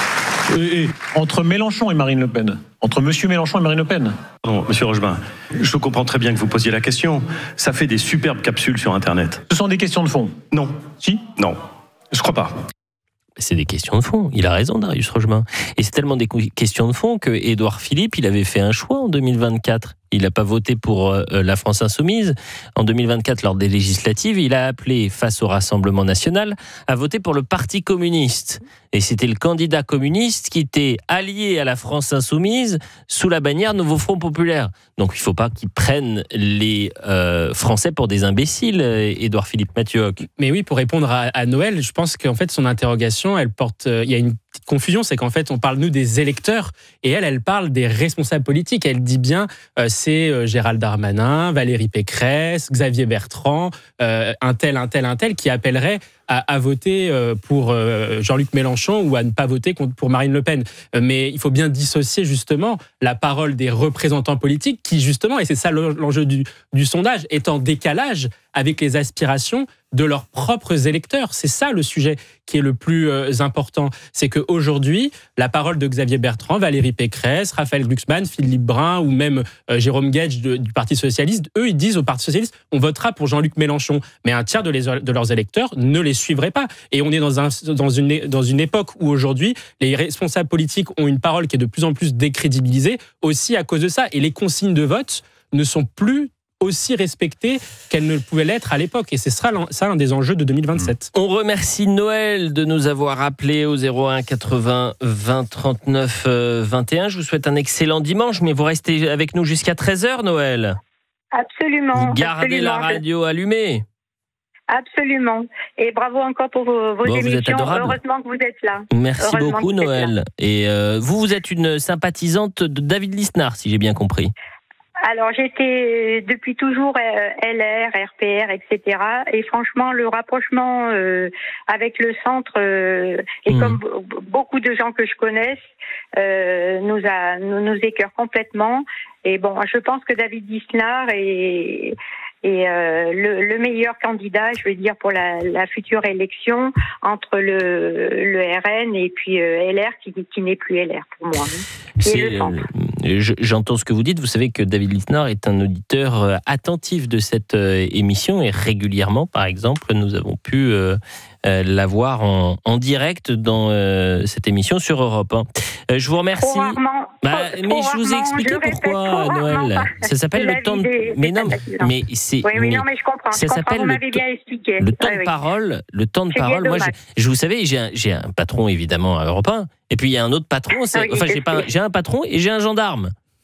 Et, et entre Mélenchon et Marine Le Pen, entre Monsieur Mélenchon et Marine LePen. Pardon, Monsieur Rochebin, je comprends très bien que vous posiez la question. Ça fait des superbes capsules sur Internet. Ce sont des questions de fond. Non. Si? Non. Je crois pas. C'est des questions de fond. Il a raison, Darius Rochemin. Et c'est tellement des questions de fond que Édouard Philippe, il avait fait un choix en deux mille vingt-quatre. Il n'a pas voté pour euh, la France Insoumise. En deux mille vingt-quatre, lors des législatives, il a appelé, face au Rassemblement National, à voter pour le Parti communiste. Et c'était le candidat communiste qui était allié à la France Insoumise sous la bannière Nouveau Front Populaire. Donc il ne faut pas qu'ils prennent les euh, Français pour des imbéciles, Édouard Philippe Mathieu. Mais oui, pour répondre à, à Noël, je pense qu'en fait, son interrogation, elle porte. Euh, il y a une petite confusion, c'est qu'en fait, on parle, nous, des électeurs, et elle, elle parle des responsables politiques. Elle dit bien, euh, c'est euh, Gérald Darmanin, Valérie Pécresse, Xavier Bertrand, euh, un tel, un tel, un tel, qui appellerait à, à voter euh, pour euh, Jean-Luc Mélenchon ou à ne pas voter contre, pour Marine Le Pen. Euh, mais il faut bien dissocier, justement, la parole des représentants politiques, qui, justement, et c'est ça l'enjeu du, du sondage, est en décalage avec les aspirations de leurs propres électeurs. C'est ça le sujet qui est le plus euh, important. C'est qu'aujourd'hui, la parole de Xavier Bertrand, Valérie Pécresse, Raphaël Glucksmann, Philippe Brun ou même euh, Jérôme Guedj de, du Parti Socialiste, eux, ils disent au Parti Socialiste, on votera pour Jean-Luc Mélenchon. Mais un tiers de, les, de leurs électeurs ne les suivraient pas. Et on est dans, un, dans, une, dans une époque où aujourd'hui, les responsables politiques ont une parole qui est de plus en plus décrédibilisée, aussi à cause de ça. Et les consignes de vote ne sont plus aussi respectées qu'elles ne le pouvaient l'être à l'époque. Et c'est ça, ça un des enjeux de deux mille vingt-sept. On remercie Noël de nous avoir appelé au zéro un quatre-vingts vingt trente-neuf vingt et un. Je vous souhaite un excellent dimanche, mais vous restez avec nous jusqu'à treize heures, Noël. Absolument. Vous gardez absolument. la radio allumée. Absolument. Et bravo encore pour vos, vos bon, émissions. Vous Heureusement que vous êtes là. Merci Heureusement beaucoup, Noël. Et euh, vous, vous êtes une sympathisante de David Lisnard, si j'ai bien compris. Alors, j'étais depuis toujours L R, R P R, et cetera. Et franchement, le rapprochement euh, avec le centre, euh, et mmh. comme b- beaucoup de gens que je connaisse, euh, nous, a, nous, nous écœure complètement. Et bon, je pense que David Lisnard est... Et euh, le, le meilleur candidat, je veux dire, pour la, la future élection entre le, le R N et puis euh, L R, qui, qui n'est plus L R pour moi. C'est, le euh, je, j'entends ce que vous dites. Vous savez que David Lisnard est un auditeur euh, attentif de cette euh, émission et régulièrement, par exemple, nous avons pu euh, euh, l'avoir en, en direct dans euh, cette émission sur Europe un. Euh, je vous remercie. Trop rarement, bah, trop, mais trop je vous ai expliqué rarement, pourquoi, Noël. Ça s'appelle le temps de... Des, mais non, mais c'est... Oui, oui, mais non, mais je comprends. Ça je comprends, s'appelle vous le, m'avez bien expliqué. le temps oui, de oui. parole. Le temps de C'est parole. Moi, je, dommage. je, vous savez, j'ai un, j'ai un patron, évidemment, à Europe un. Et puis, il y a un autre patron. C'est, oui, enfin, j'ai, pas, j'ai un patron et j'ai un gendarme.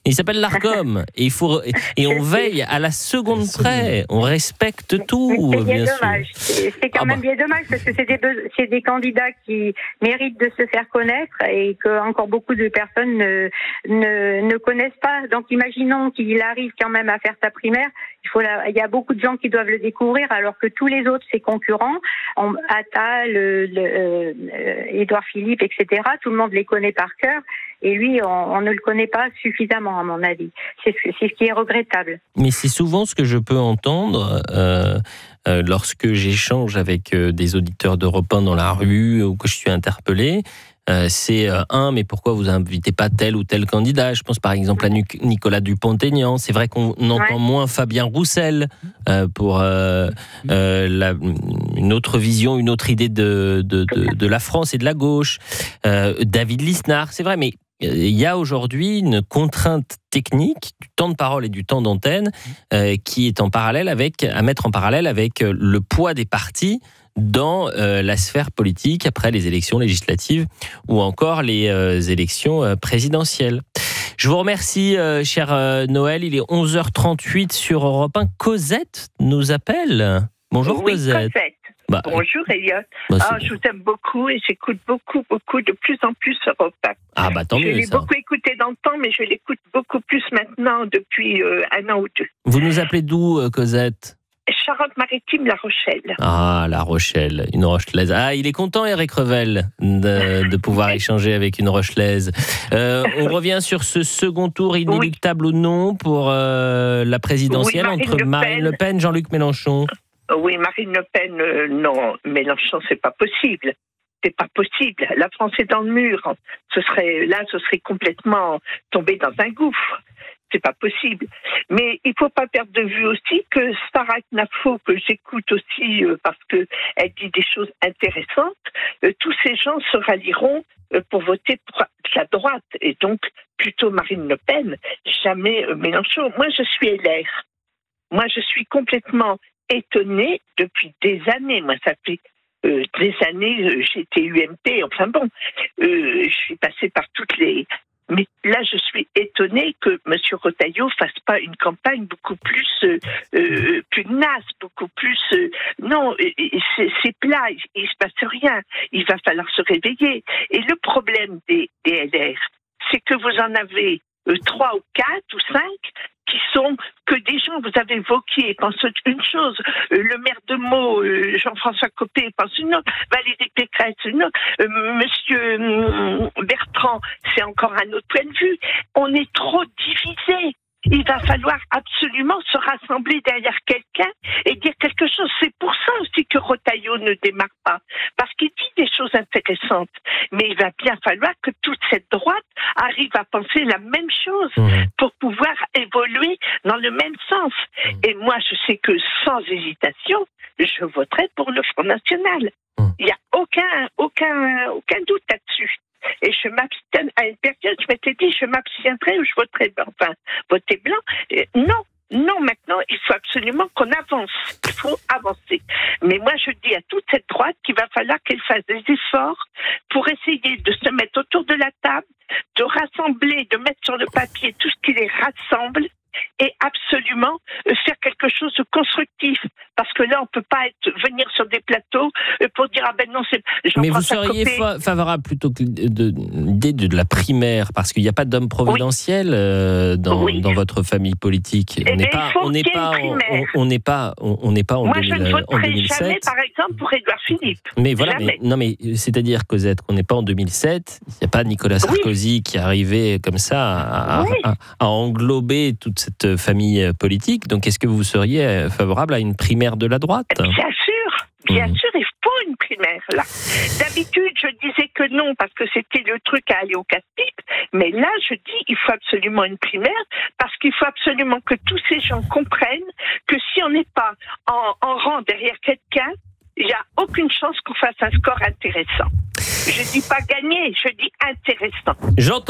Il s'appelle l'Arcom. Et, il faut, et on veille à la seconde près. On respecte tout, c'est bien bien dommage. sûr. C'est, c'est quand Ah même bah. bien dommage parce que c'est des, be- c'est des candidats qui méritent de se faire connaître et que encore beaucoup de personnes ne, ne, ne connaissent pas. Donc imaginons qu'il arrive quand même à faire sa primaire. Il, faut la, il y a beaucoup de gens qui doivent le découvrir alors que tous les autres, ses concurrents, on, Attal, le, le, euh, Édouard Philippe, et cetera, tout le monde les connaît par cœur. Et lui, on, on ne le connaît pas suffisamment, à mon avis. C'est, c'est ce qui est regrettable. Mais c'est souvent ce que je peux entendre euh, euh, lorsque j'échange avec euh, des auditeurs d'Europe un dans la rue ou que je suis interpellé. Euh, c'est euh, un, mais pourquoi vous invitez pas tel ou tel candidat? Je pense par exemple à Nic- Nicolas Dupont-Aignan. C'est vrai qu'on entend ouais. moins Fabien Roussel euh, pour euh, euh, la, une autre vision, une autre idée de, de, de, de la France et de la gauche. Euh, David Lisnard, c'est vrai, mais il y a aujourd'hui une contrainte technique du temps de parole et du temps d'antenne euh, qui est en parallèle avec, à mettre en parallèle avec le poids des partis dans euh, la sphère politique après les élections législatives ou encore les euh, élections euh, présidentielles. Je vous remercie, euh, cher euh, Noël. Il est onze heures trente-huit sur Europe un. Cosette nous appelle. Bonjour oui, Cosette. Cosette. Bah, Bonjour Elliot. Bah, ah, je vous aime beaucoup et j'écoute beaucoup, beaucoup, de plus en plus Europe un. Ah bah tant je mieux l'ai ça. beaucoup écouté dans le temps, mais je l'écoute beaucoup plus maintenant depuis euh, un an ou deux. Vous nous appelez d'où, euh, Cosette? Charente-Maritime, La Rochelle. Ah, La Rochelle, une Rochelaise. Ah, il est content, Eric Revel, de, de pouvoir échanger avec une Rochelaise. Euh, on revient sur ce second tour inéluctable oui. ou non pour euh, la présidentielle oui, Marine entre Le Marine Le Pen et Jean-Luc Mélenchon. Oui, Marine Le Pen, euh, non. Mélenchon, c'est pas possible. C'est pas possible. La France est dans le mur. Ce serait, là, ce serait complètement tombé dans un gouffre. C'est pas possible. Mais il faut pas perdre de vue aussi que Sarah Knafo, que j'écoute aussi euh, parce que elle dit des choses intéressantes, euh, tous ces gens se rallieront euh, pour voter pour la droite et donc plutôt Marine Le Pen, jamais euh, Mélenchon. Moi, je suis L R. Moi, je suis complètement étonnée depuis des années. Moi, ça fait euh, des années, euh, j'étais U M P. Enfin bon, euh, je suis passée par toutes les. Mais là, je suis étonnée que M. Retailleau fasse pas une campagne beaucoup plus euh, euh, pugnace, beaucoup plus... Euh, non, c'est, c'est plat, il ne se passe rien. Il va falloir se réveiller. Et le problème des, des L R, c'est que vous en avez euh, trois ou quatre ou cinq qui sont que des gens, vous avez Wauquiez pense une chose, euh, le maire de Meaux, euh, Jean-François Copé pense une autre, Valérie Pécresse une autre, euh, Monsieur euh, Bertrand, c'est encore un autre point de vue. On est trop divisés. Il va falloir absolument se rassembler derrière quelqu'un et dire quelque chose. C'est pour ça aussi que Retailleau ne démarre pas. Parce qu'il dit des choses intéressantes. Mais il va bien falloir que toute cette droite arrive à penser la même chose pour pouvoir évoluer dans le même sens. Et moi, je sais que sans hésitation, je voterai pour le Front National. Il n'y a aucun, aucun, aucun doute là-dessus. Et je m'abstiens, à une période, je m'étais dit, je m'abstiendrai ou je voterai blanc. Enfin, voter blanc. Et non, non, maintenant, il faut absolument qu'on avance. Il faut avancer. Mais moi, je dis à toute cette droite qu'il va falloir qu'elle fasse des efforts pour essayer de se mettre autour de la table, de rassembler, de mettre sur le papier tout ce qui les rassemble et absolument faire quelque chose de constructif. Parce que là, on ne peut pas être, venir sur des plateaux pour dire « Ah ben non, c'est... » Mais vous seriez fa- favorable plutôt que de, l'idée de, de la primaire, parce qu'il n'y a pas d'homme providentiel oui. euh, dans, oui. dans votre famille politique. On n'est pas, on n'est pas, on, on n'est pas, on, on n'est pas en, Moi, deux mille, je ne voterai en deux mille sept. Jamais, par exemple, pour Édouard Philippe. Mais voilà, mais, non, mais c'est-à-dire, Cosette, qu'on n'est pas en deux mille sept. Il n'y a pas Nicolas Sarkozy oui. qui est arrivé comme ça à, oui. à, à englober toute cette famille politique. Donc, est-ce que vous seriez favorable à une primaire de la droite? Bien sûr, bien mmh. sûr, il faut une primaire là. D'habitude, je disais que non parce que c'était le truc à aller au casse-pipe, mais là, je dis il faut absolument une primaire parce qu'il faut absolument que tous ces gens comprennent que si on n'est pas en, en rang derrière quelqu'un, il n'y a aucune chance qu'on fasse un score intéressant. Je dis pas gagner, je dis intéressant. J'entends.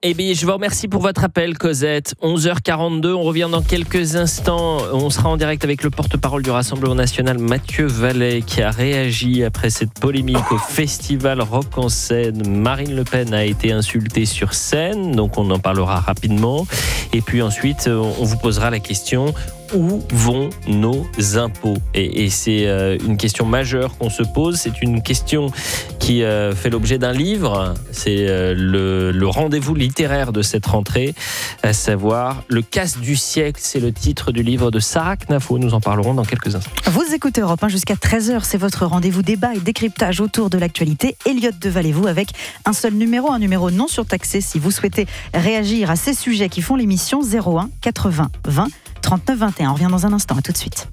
Eh bien, je vous remercie pour votre appel, Cosette. onze heures quarante-deux, on revient dans quelques instants. On sera en direct avec le porte-parole du Rassemblement National, Mathieu Vallet, qui a réagi après cette polémique au festival Rock en Seine. Marine Le Pen a été insultée sur scène, donc on en parlera rapidement. Et puis ensuite, on vous posera la question... Où vont nos impôts ? Et, et c'est euh, une question majeure qu'on se pose. C'est une question qui euh, fait l'objet d'un livre. C'est euh, le, le rendez-vous littéraire de cette rentrée, à savoir Le casse du siècle. C'est le titre du livre de Sarah Knafo. Nous en parlerons dans quelques instants. Vous écoutez Europe un jusqu'à treize heures. C'est votre rendez-vous débat et décryptage autour de l'actualité. Elliot Deval-et-vous avec un seul numéro, un numéro non surtaxé. Si vous souhaitez réagir à ces sujets qui font l'émission, zéro un quatre-vingts vingt trente-neuf vingt et un. On revient dans un instant, à tout de suite.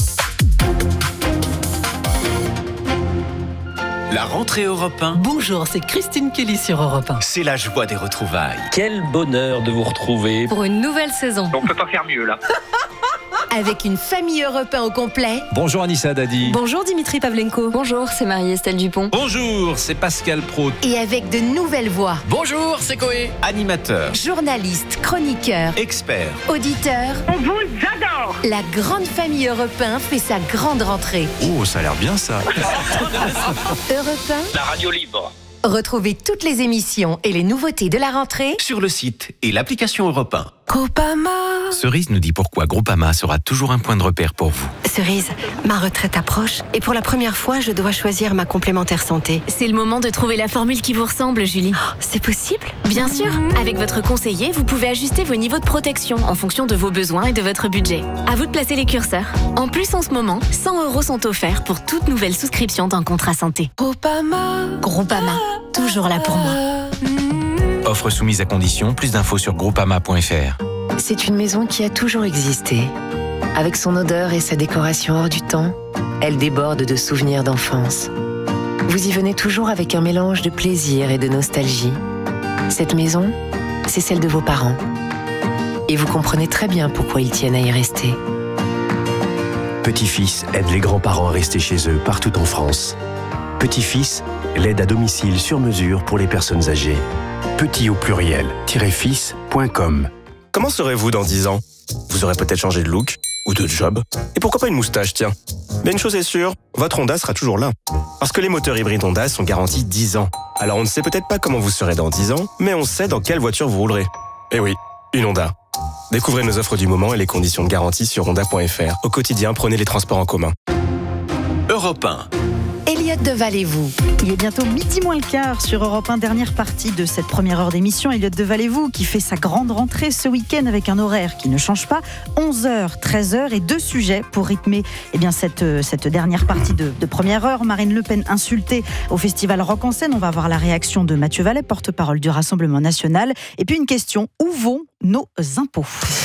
La rentrée Europe un. Bonjour, c'est Christine Kelly sur Europe un. C'est la joie des retrouvailles. Quel bonheur de vous retrouver. Pour une nouvelle saison. On peut pas faire mieux là. Avec une famille Europe un au complet. Bonjour Anissa Dadi. Bonjour Dimitri Pavlenko. Bonjour, c'est Marie-Estelle Dupont. Bonjour, c'est Pascal Praud. Et avec de nouvelles voix. Bonjour, c'est Coé. Animateur. Journaliste, chroniqueur. Expert. Auditeur. On vous adore. La grande famille Europe un fait sa grande rentrée. Oh, ça a l'air bien ça. Europe un. La radio libre. Retrouvez toutes les émissions et les nouveautés de la rentrée Sur le site et l'application Europe un. Groupama. Cerise nous dit pourquoi Groupama sera toujours un point de repère pour vous. Cerise, ma retraite approche et pour la première fois, je dois choisir ma complémentaire santé. C'est le moment de trouver la formule qui vous ressemble, Julie. Oh, c'est possible ? Bien sûr. Avec votre conseiller, vous pouvez ajuster vos niveaux de protection en fonction de vos besoins et de votre budget. À vous de placer les curseurs. En plus, en ce moment, cent euros sont offerts pour toute nouvelle souscription d'un contrat santé. Groupama. Groupama. Toujours là pour moi. Offre soumise à condition, plus d'infos sur groupama point f r. C'est une maison qui a toujours existé. Avec son odeur et sa décoration hors du temps, elle déborde de souvenirs d'enfance. Vous y venez toujours avec un mélange de plaisir et de nostalgie. Cette maison, c'est celle de vos parents. Et vous comprenez très bien pourquoi ils tiennent à y rester. Petit-fils aide les grands-parents à rester chez eux partout en France. Petit-fils, l'aide à domicile sur mesure pour les personnes âgées. Petit au pluriel, fils point com. Comment serez-vous dans dix ans ? Vous aurez peut-être changé de look ou de job. Et pourquoi pas une moustache, tiens ? Mais une chose est sûre, votre Honda sera toujours là. Parce que les moteurs hybrides Honda sont garantis dix ans. Alors on ne sait peut-être pas comment vous serez dans dix ans, mais on sait dans quelle voiture vous roulerez. Eh oui, une Honda. Découvrez nos offres du moment et les conditions de garantie sur honda point f r. Au quotidien, prenez les transports en commun. Europe un. Elliot Deval-et-vous. Il est bientôt midi moins le quart sur Europe un, dernière partie de cette première heure d'émission. Elliot Deval-et-vous qui fait sa grande rentrée ce week-end avec un horaire qui ne change pas. onze heures, treize heures et deux sujets pour rythmer eh bien, cette, cette dernière partie de, de première heure. Marine Le Pen insultée au festival Rock en Seine. On va voir la réaction de Mathieu Vallet, porte-parole du Rassemblement National. Et puis une question, où vont nos impôts ?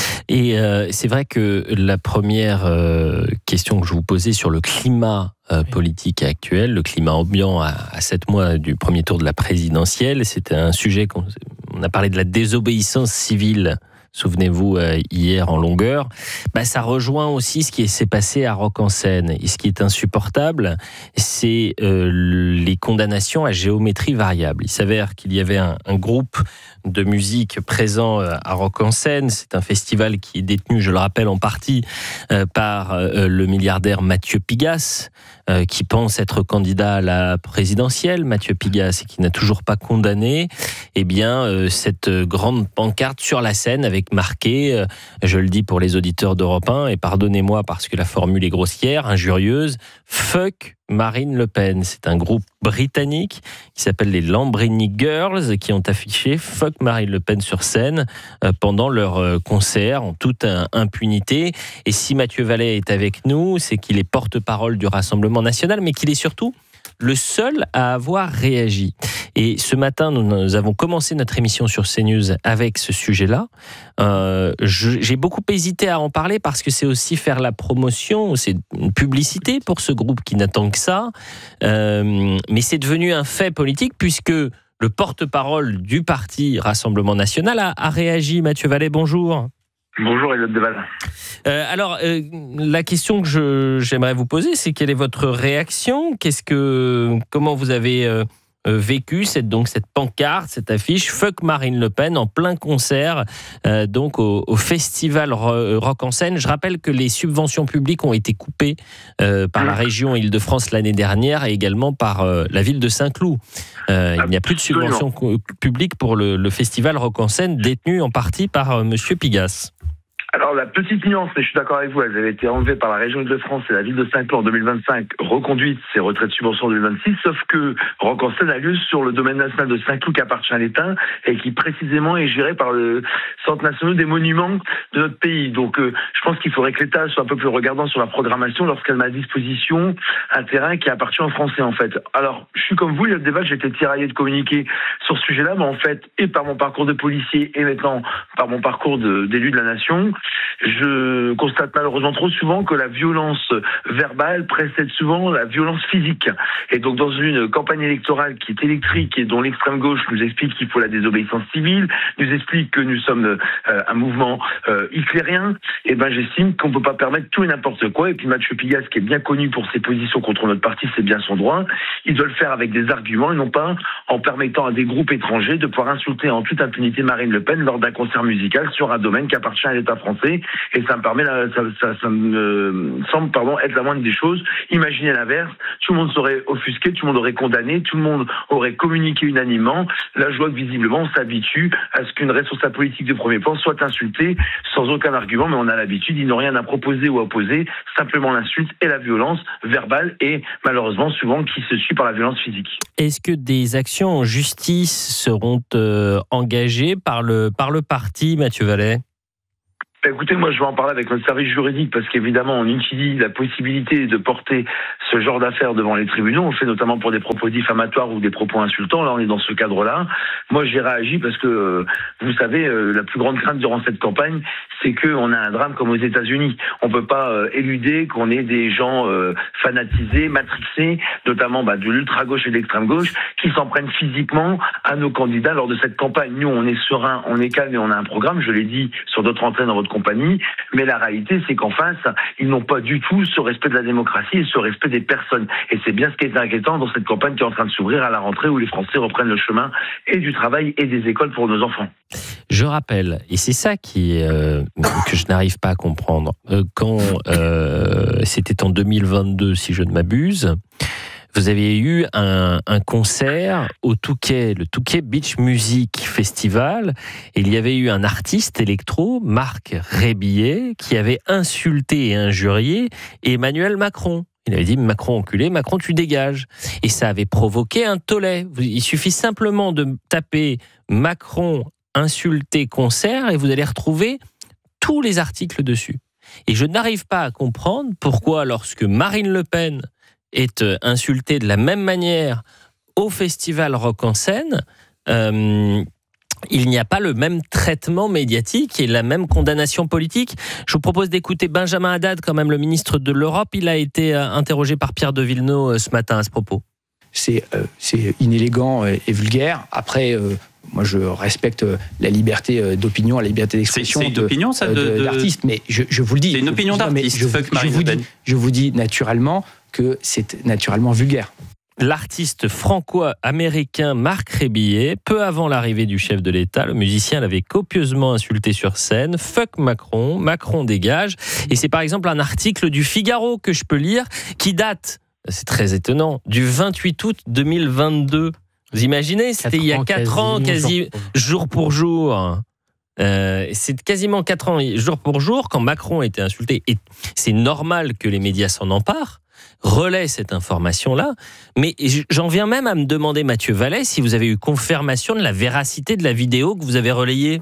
Et euh, c'est vrai que la première euh, question que je vous posais sur le climat euh, politique actuel, le climat ambiant à, à sept mois du premier tour de la présidentielle, c'était un sujet qu'on on a parlé de la désobéissance civile. Souvenez-vous, euh, hier en longueur, bah, ça rejoint aussi ce qui s'est passé à Rock en Seine. Et ce qui est insupportable, c'est euh, les condamnations à géométrie variable. Il s'avère qu'il y avait un, un groupe de musique présent à Rock en Seine. C'est un festival qui est détenu, je le rappelle, en partie euh, par euh, le milliardaire Mathieu Pigasse, euh, qui pense être candidat à la présidentielle, Mathieu Pigasse, et qui n'a toujours pas condamné eh bien, euh, cette grande pancarte sur la scène avec marqué, euh, je le dis pour les auditeurs d'Europe un, et pardonnez-moi parce que la formule est grossière, injurieuse, fuck Marine Le Pen. C'est un groupe britannique qui s'appelle les Lambrini Girls qui ont affiché fuck Marine Le Pen sur scène euh, pendant leur euh, concert en toute euh, impunité. Et si Mathieu Vallet est avec nous, c'est qu'il est porte-parole du Rassemblement National, mais qu'il est surtout le seul à avoir réagi. Et ce matin, nous, nous avons commencé notre émission sur CNews avec ce sujet-là. Euh, je, j'ai beaucoup hésité à en parler parce que c'est aussi faire la promotion, c'est une publicité pour ce groupe qui n'attend que ça. Euh, mais c'est devenu un fait politique puisque le porte-parole du parti Rassemblement National a, a réagi. Mathieu Vallet, bonjour. Bonjour Elliot Deval. Euh, alors, euh, la question que je, j'aimerais vous poser, c'est quelle est votre réaction ? Qu'est-ce que, comment vous avez euh, euh, vécu cette, donc, cette pancarte, cette affiche Fuck Marine Le Pen en plein concert euh, donc au, au festival Rock en Seine. Je rappelle que les subventions publiques ont été coupées euh, par la région Île-de-France l'année dernière et également par euh, la ville de Saint-Cloud. Euh, il n'y a plus de subventions publiques pour le, le festival Rock en Seine détenu en partie par euh, Monsieur Pigasse. Alors, la petite nuance, mais je suis d'accord avec vous, elles avaient été enlevées par la région Île-de-France et la ville de Saint-Cloud en deux mille vingt-cinq, reconduites ces retraits de subvention en deux mille vingt-six, sauf que Rock en Seine a lieu sur le domaine national de Saint-Cloud qui appartient à l'État et qui précisément est géré par le Centre national des monuments de notre pays. Donc, euh, je pense qu'il faudrait que l'État soit un peu plus regardant sur la programmation lorsqu'elle met à disposition un terrain qui appartient aux Français, en fait. Alors, je suis comme vous, il y a des débats, j'ai été tiraillé de communiquer sur ce sujet-là, mais en fait, et par mon parcours de policier et maintenant par mon parcours de, d'élu de la nation, je constate malheureusement trop souvent que la violence verbale précède souvent la violence physique. Et donc dans une campagne électorale qui est électrique et dont l'extrême gauche nous explique qu'il faut la désobéissance civile, nous explique que nous sommes euh, un mouvement euh, hitlérien, et ben j'estime qu'on peut pas permettre tout et n'importe quoi. Et puis Mathieu Pigasse, qui est bien connu pour ses positions contre notre parti, c'est bien son droit. Il doit le faire avec des arguments et non pas en permettant à des groupes étrangers de pouvoir insulter en toute impunité Marine Le Pen lors d'un concert musical sur un domaine qui appartient à l'État français. Et ça me permet, ça, ça, ça me semble, pardon, être la moindre des choses. Imaginez l'inverse, tout le monde serait offusqué, tout le monde aurait condamné, tout le monde aurait communiqué unanimement. Là, je vois que visiblement, on s'habitue à ce qu'une responsable politique de premier plan soit insultée sans aucun argument, mais on a l'habitude, ils n'ont rien à proposer ou à opposer, simplement l'insulte et la violence verbale et malheureusement souvent qui se suit par la violence physique. Est-ce que des actions en justice seront euh, engagées par le, par le parti, Mathieu Vallet ? Écoutez, moi je vais en parler avec notre service juridique parce qu'évidemment on utilise la possibilité de porter ce genre d'affaires devant les tribunaux. On le fait notamment pour des propos diffamatoires ou des propos insultants. Là on est dans ce cadre-là. Moi j'ai réagi parce que, euh, vous savez, euh, la plus grande crainte durant cette campagne, c'est qu'on a un drame comme aux États-Unis. On peut pas euh, éluder qu'on ait des gens euh, fanatisés, matrixés, notamment bah, de l'ultra-gauche et de l'extrême-gauche, qui s'en prennent physiquement à nos candidats lors de cette campagne. Nous on est serein, on est calme et on a un programme, je l'ai dit sur d'autres antennes dans votre compagnie, mais la réalité c'est qu'en face ils n'ont pas du tout ce respect de la démocratie et ce respect des personnes, et c'est bien ce qui est inquiétant dans cette campagne qui est en train de s'ouvrir à la rentrée où les Français reprennent le chemin et du travail et des écoles pour nos enfants. Je rappelle, et c'est ça qui euh, que je n'arrive pas à comprendre, euh, quand euh, c'était en deux mille vingt-deux si je ne m'abuse, vous avez eu un, un concert au Touquet, le Touquet Beach Music Festival, et il y avait eu un artiste électro, Marc Rébillet, qui avait insulté et injurié Emmanuel Macron. Il avait dit « Macron enculé, Macron tu dégages ». Et ça avait provoqué un tollé. Il suffit simplement de taper « Macron insulté concert » et vous allez retrouver tous les articles dessus. Et je n'arrive pas à comprendre pourquoi lorsque Marine Le Pen est insulté de la même manière au festival Rock en Seine, euh, il n'y a pas le même traitement médiatique et la même condamnation politique. Je vous propose d'écouter Benjamin Haddad, quand même le ministre de l'Europe. Il a été interrogé par Pierre de Villeneuve ce matin à ce propos. C'est, euh, c'est inélégant et vulgaire. Après, euh, moi, je respecte la liberté d'opinion, la liberté d'expression. C'est, c'est une de, opinion, ça, de, de, d'artiste. Mais je, je vous le dis. C'est une opinion d'artiste. Je, je, je, vous dis, je vous dis naturellement que c'est naturellement vulgaire. L'artiste franco-américain Marc Rébillet, peu avant l'arrivée du chef de l'État, le musicien l'avait copieusement insulté sur scène. Fuck Macron, Macron dégage. Et c'est par exemple un article du Figaro que je peux lire qui date, c'est très étonnant, du vingt-huit août deux mille vingt-deux. Vous imaginez, c'était il y a quatre ans, quasi jour pour jour. Euh, c'est quasiment quatre ans, jour pour jour, quand Macron a été insulté. Et c'est normal que les médias s'en emparent, relaient cette information-là. Mais j'en viens même à me demander, Mathieu Vallet, si vous avez eu confirmation de la véracité de la vidéo que vous avez relayée.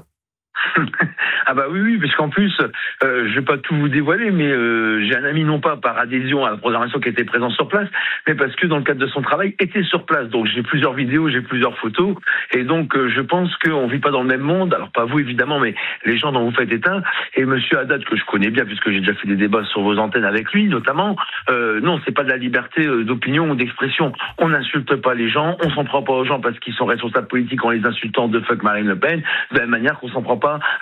Ah bah oui, oui, parce qu'en plus, euh, je vais pas tout vous dévoiler, mais euh, j'ai un ami non pas par adhésion à la programmation qui était présent sur place, mais parce que dans le cadre de son travail, était sur place. Donc j'ai plusieurs vidéos, j'ai plusieurs photos, et donc euh, je pense qu'on vit pas dans le même monde. Alors pas vous évidemment, mais les gens dont vous faites état. Et Monsieur Haddad, que je connais bien, puisque j'ai déjà fait des débats sur vos antennes avec lui, notamment. Euh, non, c'est pas de la liberté d'opinion ou d'expression. On n'insulte pas les gens, on s'en prend pas aux gens parce qu'ils sont responsables politiques en les insultant de fuck Marine Le Pen, de la même manière qu'on s'en prend pas à des compatriotes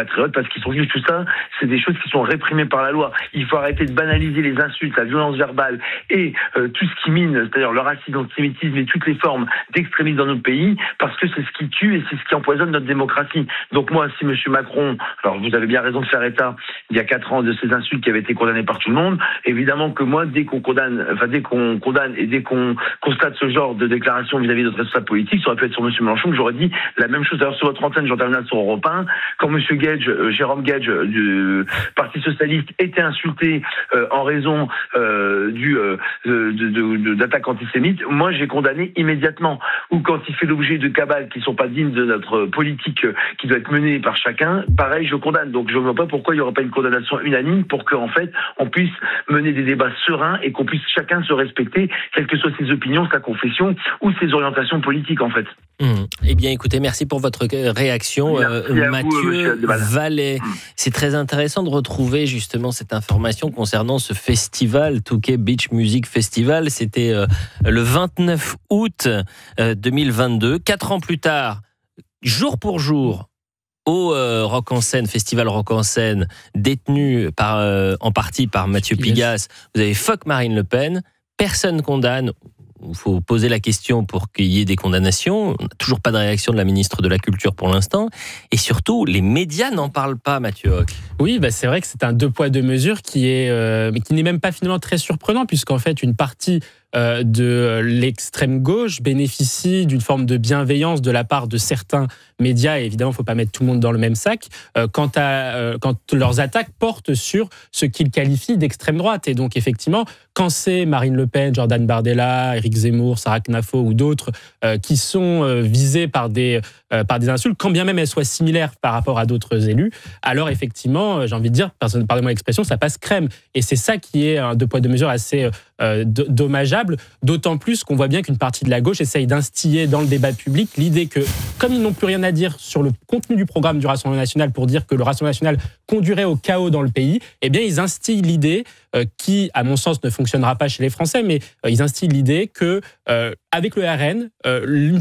patriotes, parce qu'ils sont juifs, tout ça, c'est des choses qui sont réprimées par la loi. Il faut arrêter de banaliser les insultes, la violence verbale et euh, tout ce qui mine, c'est-à-dire le racisme, l'antisémitisme et toutes les formes d'extrémisme dans notre pays, parce que c'est ce qui tue et c'est ce qui empoisonne notre démocratie. Donc moi, si M. Macron, alors vous avez bien raison de faire état, il y a quatre ans, de ces insultes qui avaient été condamnées par tout le monde, évidemment que moi, dès qu'on condamne, enfin dès qu'on condamne et dès qu'on constate ce genre de déclaration vis-à-vis de notre responsable politique, ça aurait pu être sur M. Mélenchon que j'aurais dit la même chose. D'ailleurs, sur votre antenne, j'en termine sur Europe un, quand M. Gage, euh, Jérôme Gage euh, du Parti Socialiste était insulté euh, en raison euh, du euh, de, de, de, d'attaques antisémites, moi j'ai condamné immédiatement. Ou quand il fait l'objet de cabales qui ne sont pas dignes de notre politique euh, qui doit être menée par chacun, pareil, je condamne. Donc je ne vois pas pourquoi il n'y aurait pas une condamnation unanime pour qu'en fait on puisse mener des débats sereins et qu'on puisse chacun se respecter, quelles que soient ses opinions, sa confession ou ses orientations politiques en fait. Mmh. Eh bien, écoutez, merci pour votre réaction, euh, Mathieu Vallet. Mmh. C'est très intéressant de retrouver justement cette information concernant ce festival, Touquet Beach Music Festival. C'était euh, le vingt-neuf août euh, deux mille vingt-deux. Quatre ans plus tard, jour pour jour, au euh, Rock en Seine, Festival Rock en Seine, détenu par, euh, en partie par Mathieu Pigasse, vous avez Fuck Marine Le Pen. Personne condamne. Il faut poser la question pour qu'il y ait des condamnations. On n'a toujours pas de réaction de la ministre de la Culture pour l'instant. Et surtout, les médias n'en parlent pas, Mathieu Hoc. Oui, bah c'est vrai que c'est un deux poids, deux mesures qui, est, euh, qui n'est même pas finalement très surprenant, puisqu'en fait, une partie euh, de l'extrême gauche bénéficie d'une forme de bienveillance de la part de certains médias. Et évidemment, il ne faut pas mettre tout le monde dans le même sac. Euh, quant à, euh, quand leurs attaques portent sur ce qu'ils qualifient d'extrême droite. Et donc, effectivement, quand c'est Marine Le Pen, Jordan Bardella, Éric Zemmour, Sarah Knafo ou d'autres euh, qui sont euh, visés par des, euh, par des insultes, quand bien même elles soient similaires par rapport à d'autres élus, alors effectivement, euh, j'ai envie de dire, pardonnez-moi l'expression, ça passe crème. Et c'est ça qui est un deux poids, deux mesures assez euh, dommageable, d'autant plus qu'on voit bien qu'une partie de la gauche essaye d'instiller dans le débat public l'idée que, comme ils n'ont plus rien à dire sur le contenu du programme du Rassemblement national pour dire que le Rassemblement national conduirait au chaos dans le pays, eh bien ils instillent l'idée euh, qui, à mon sens, ne fonctionnera pas chez les Français, mais euh, ils instillent l'idée que, euh, avec le R N, euh,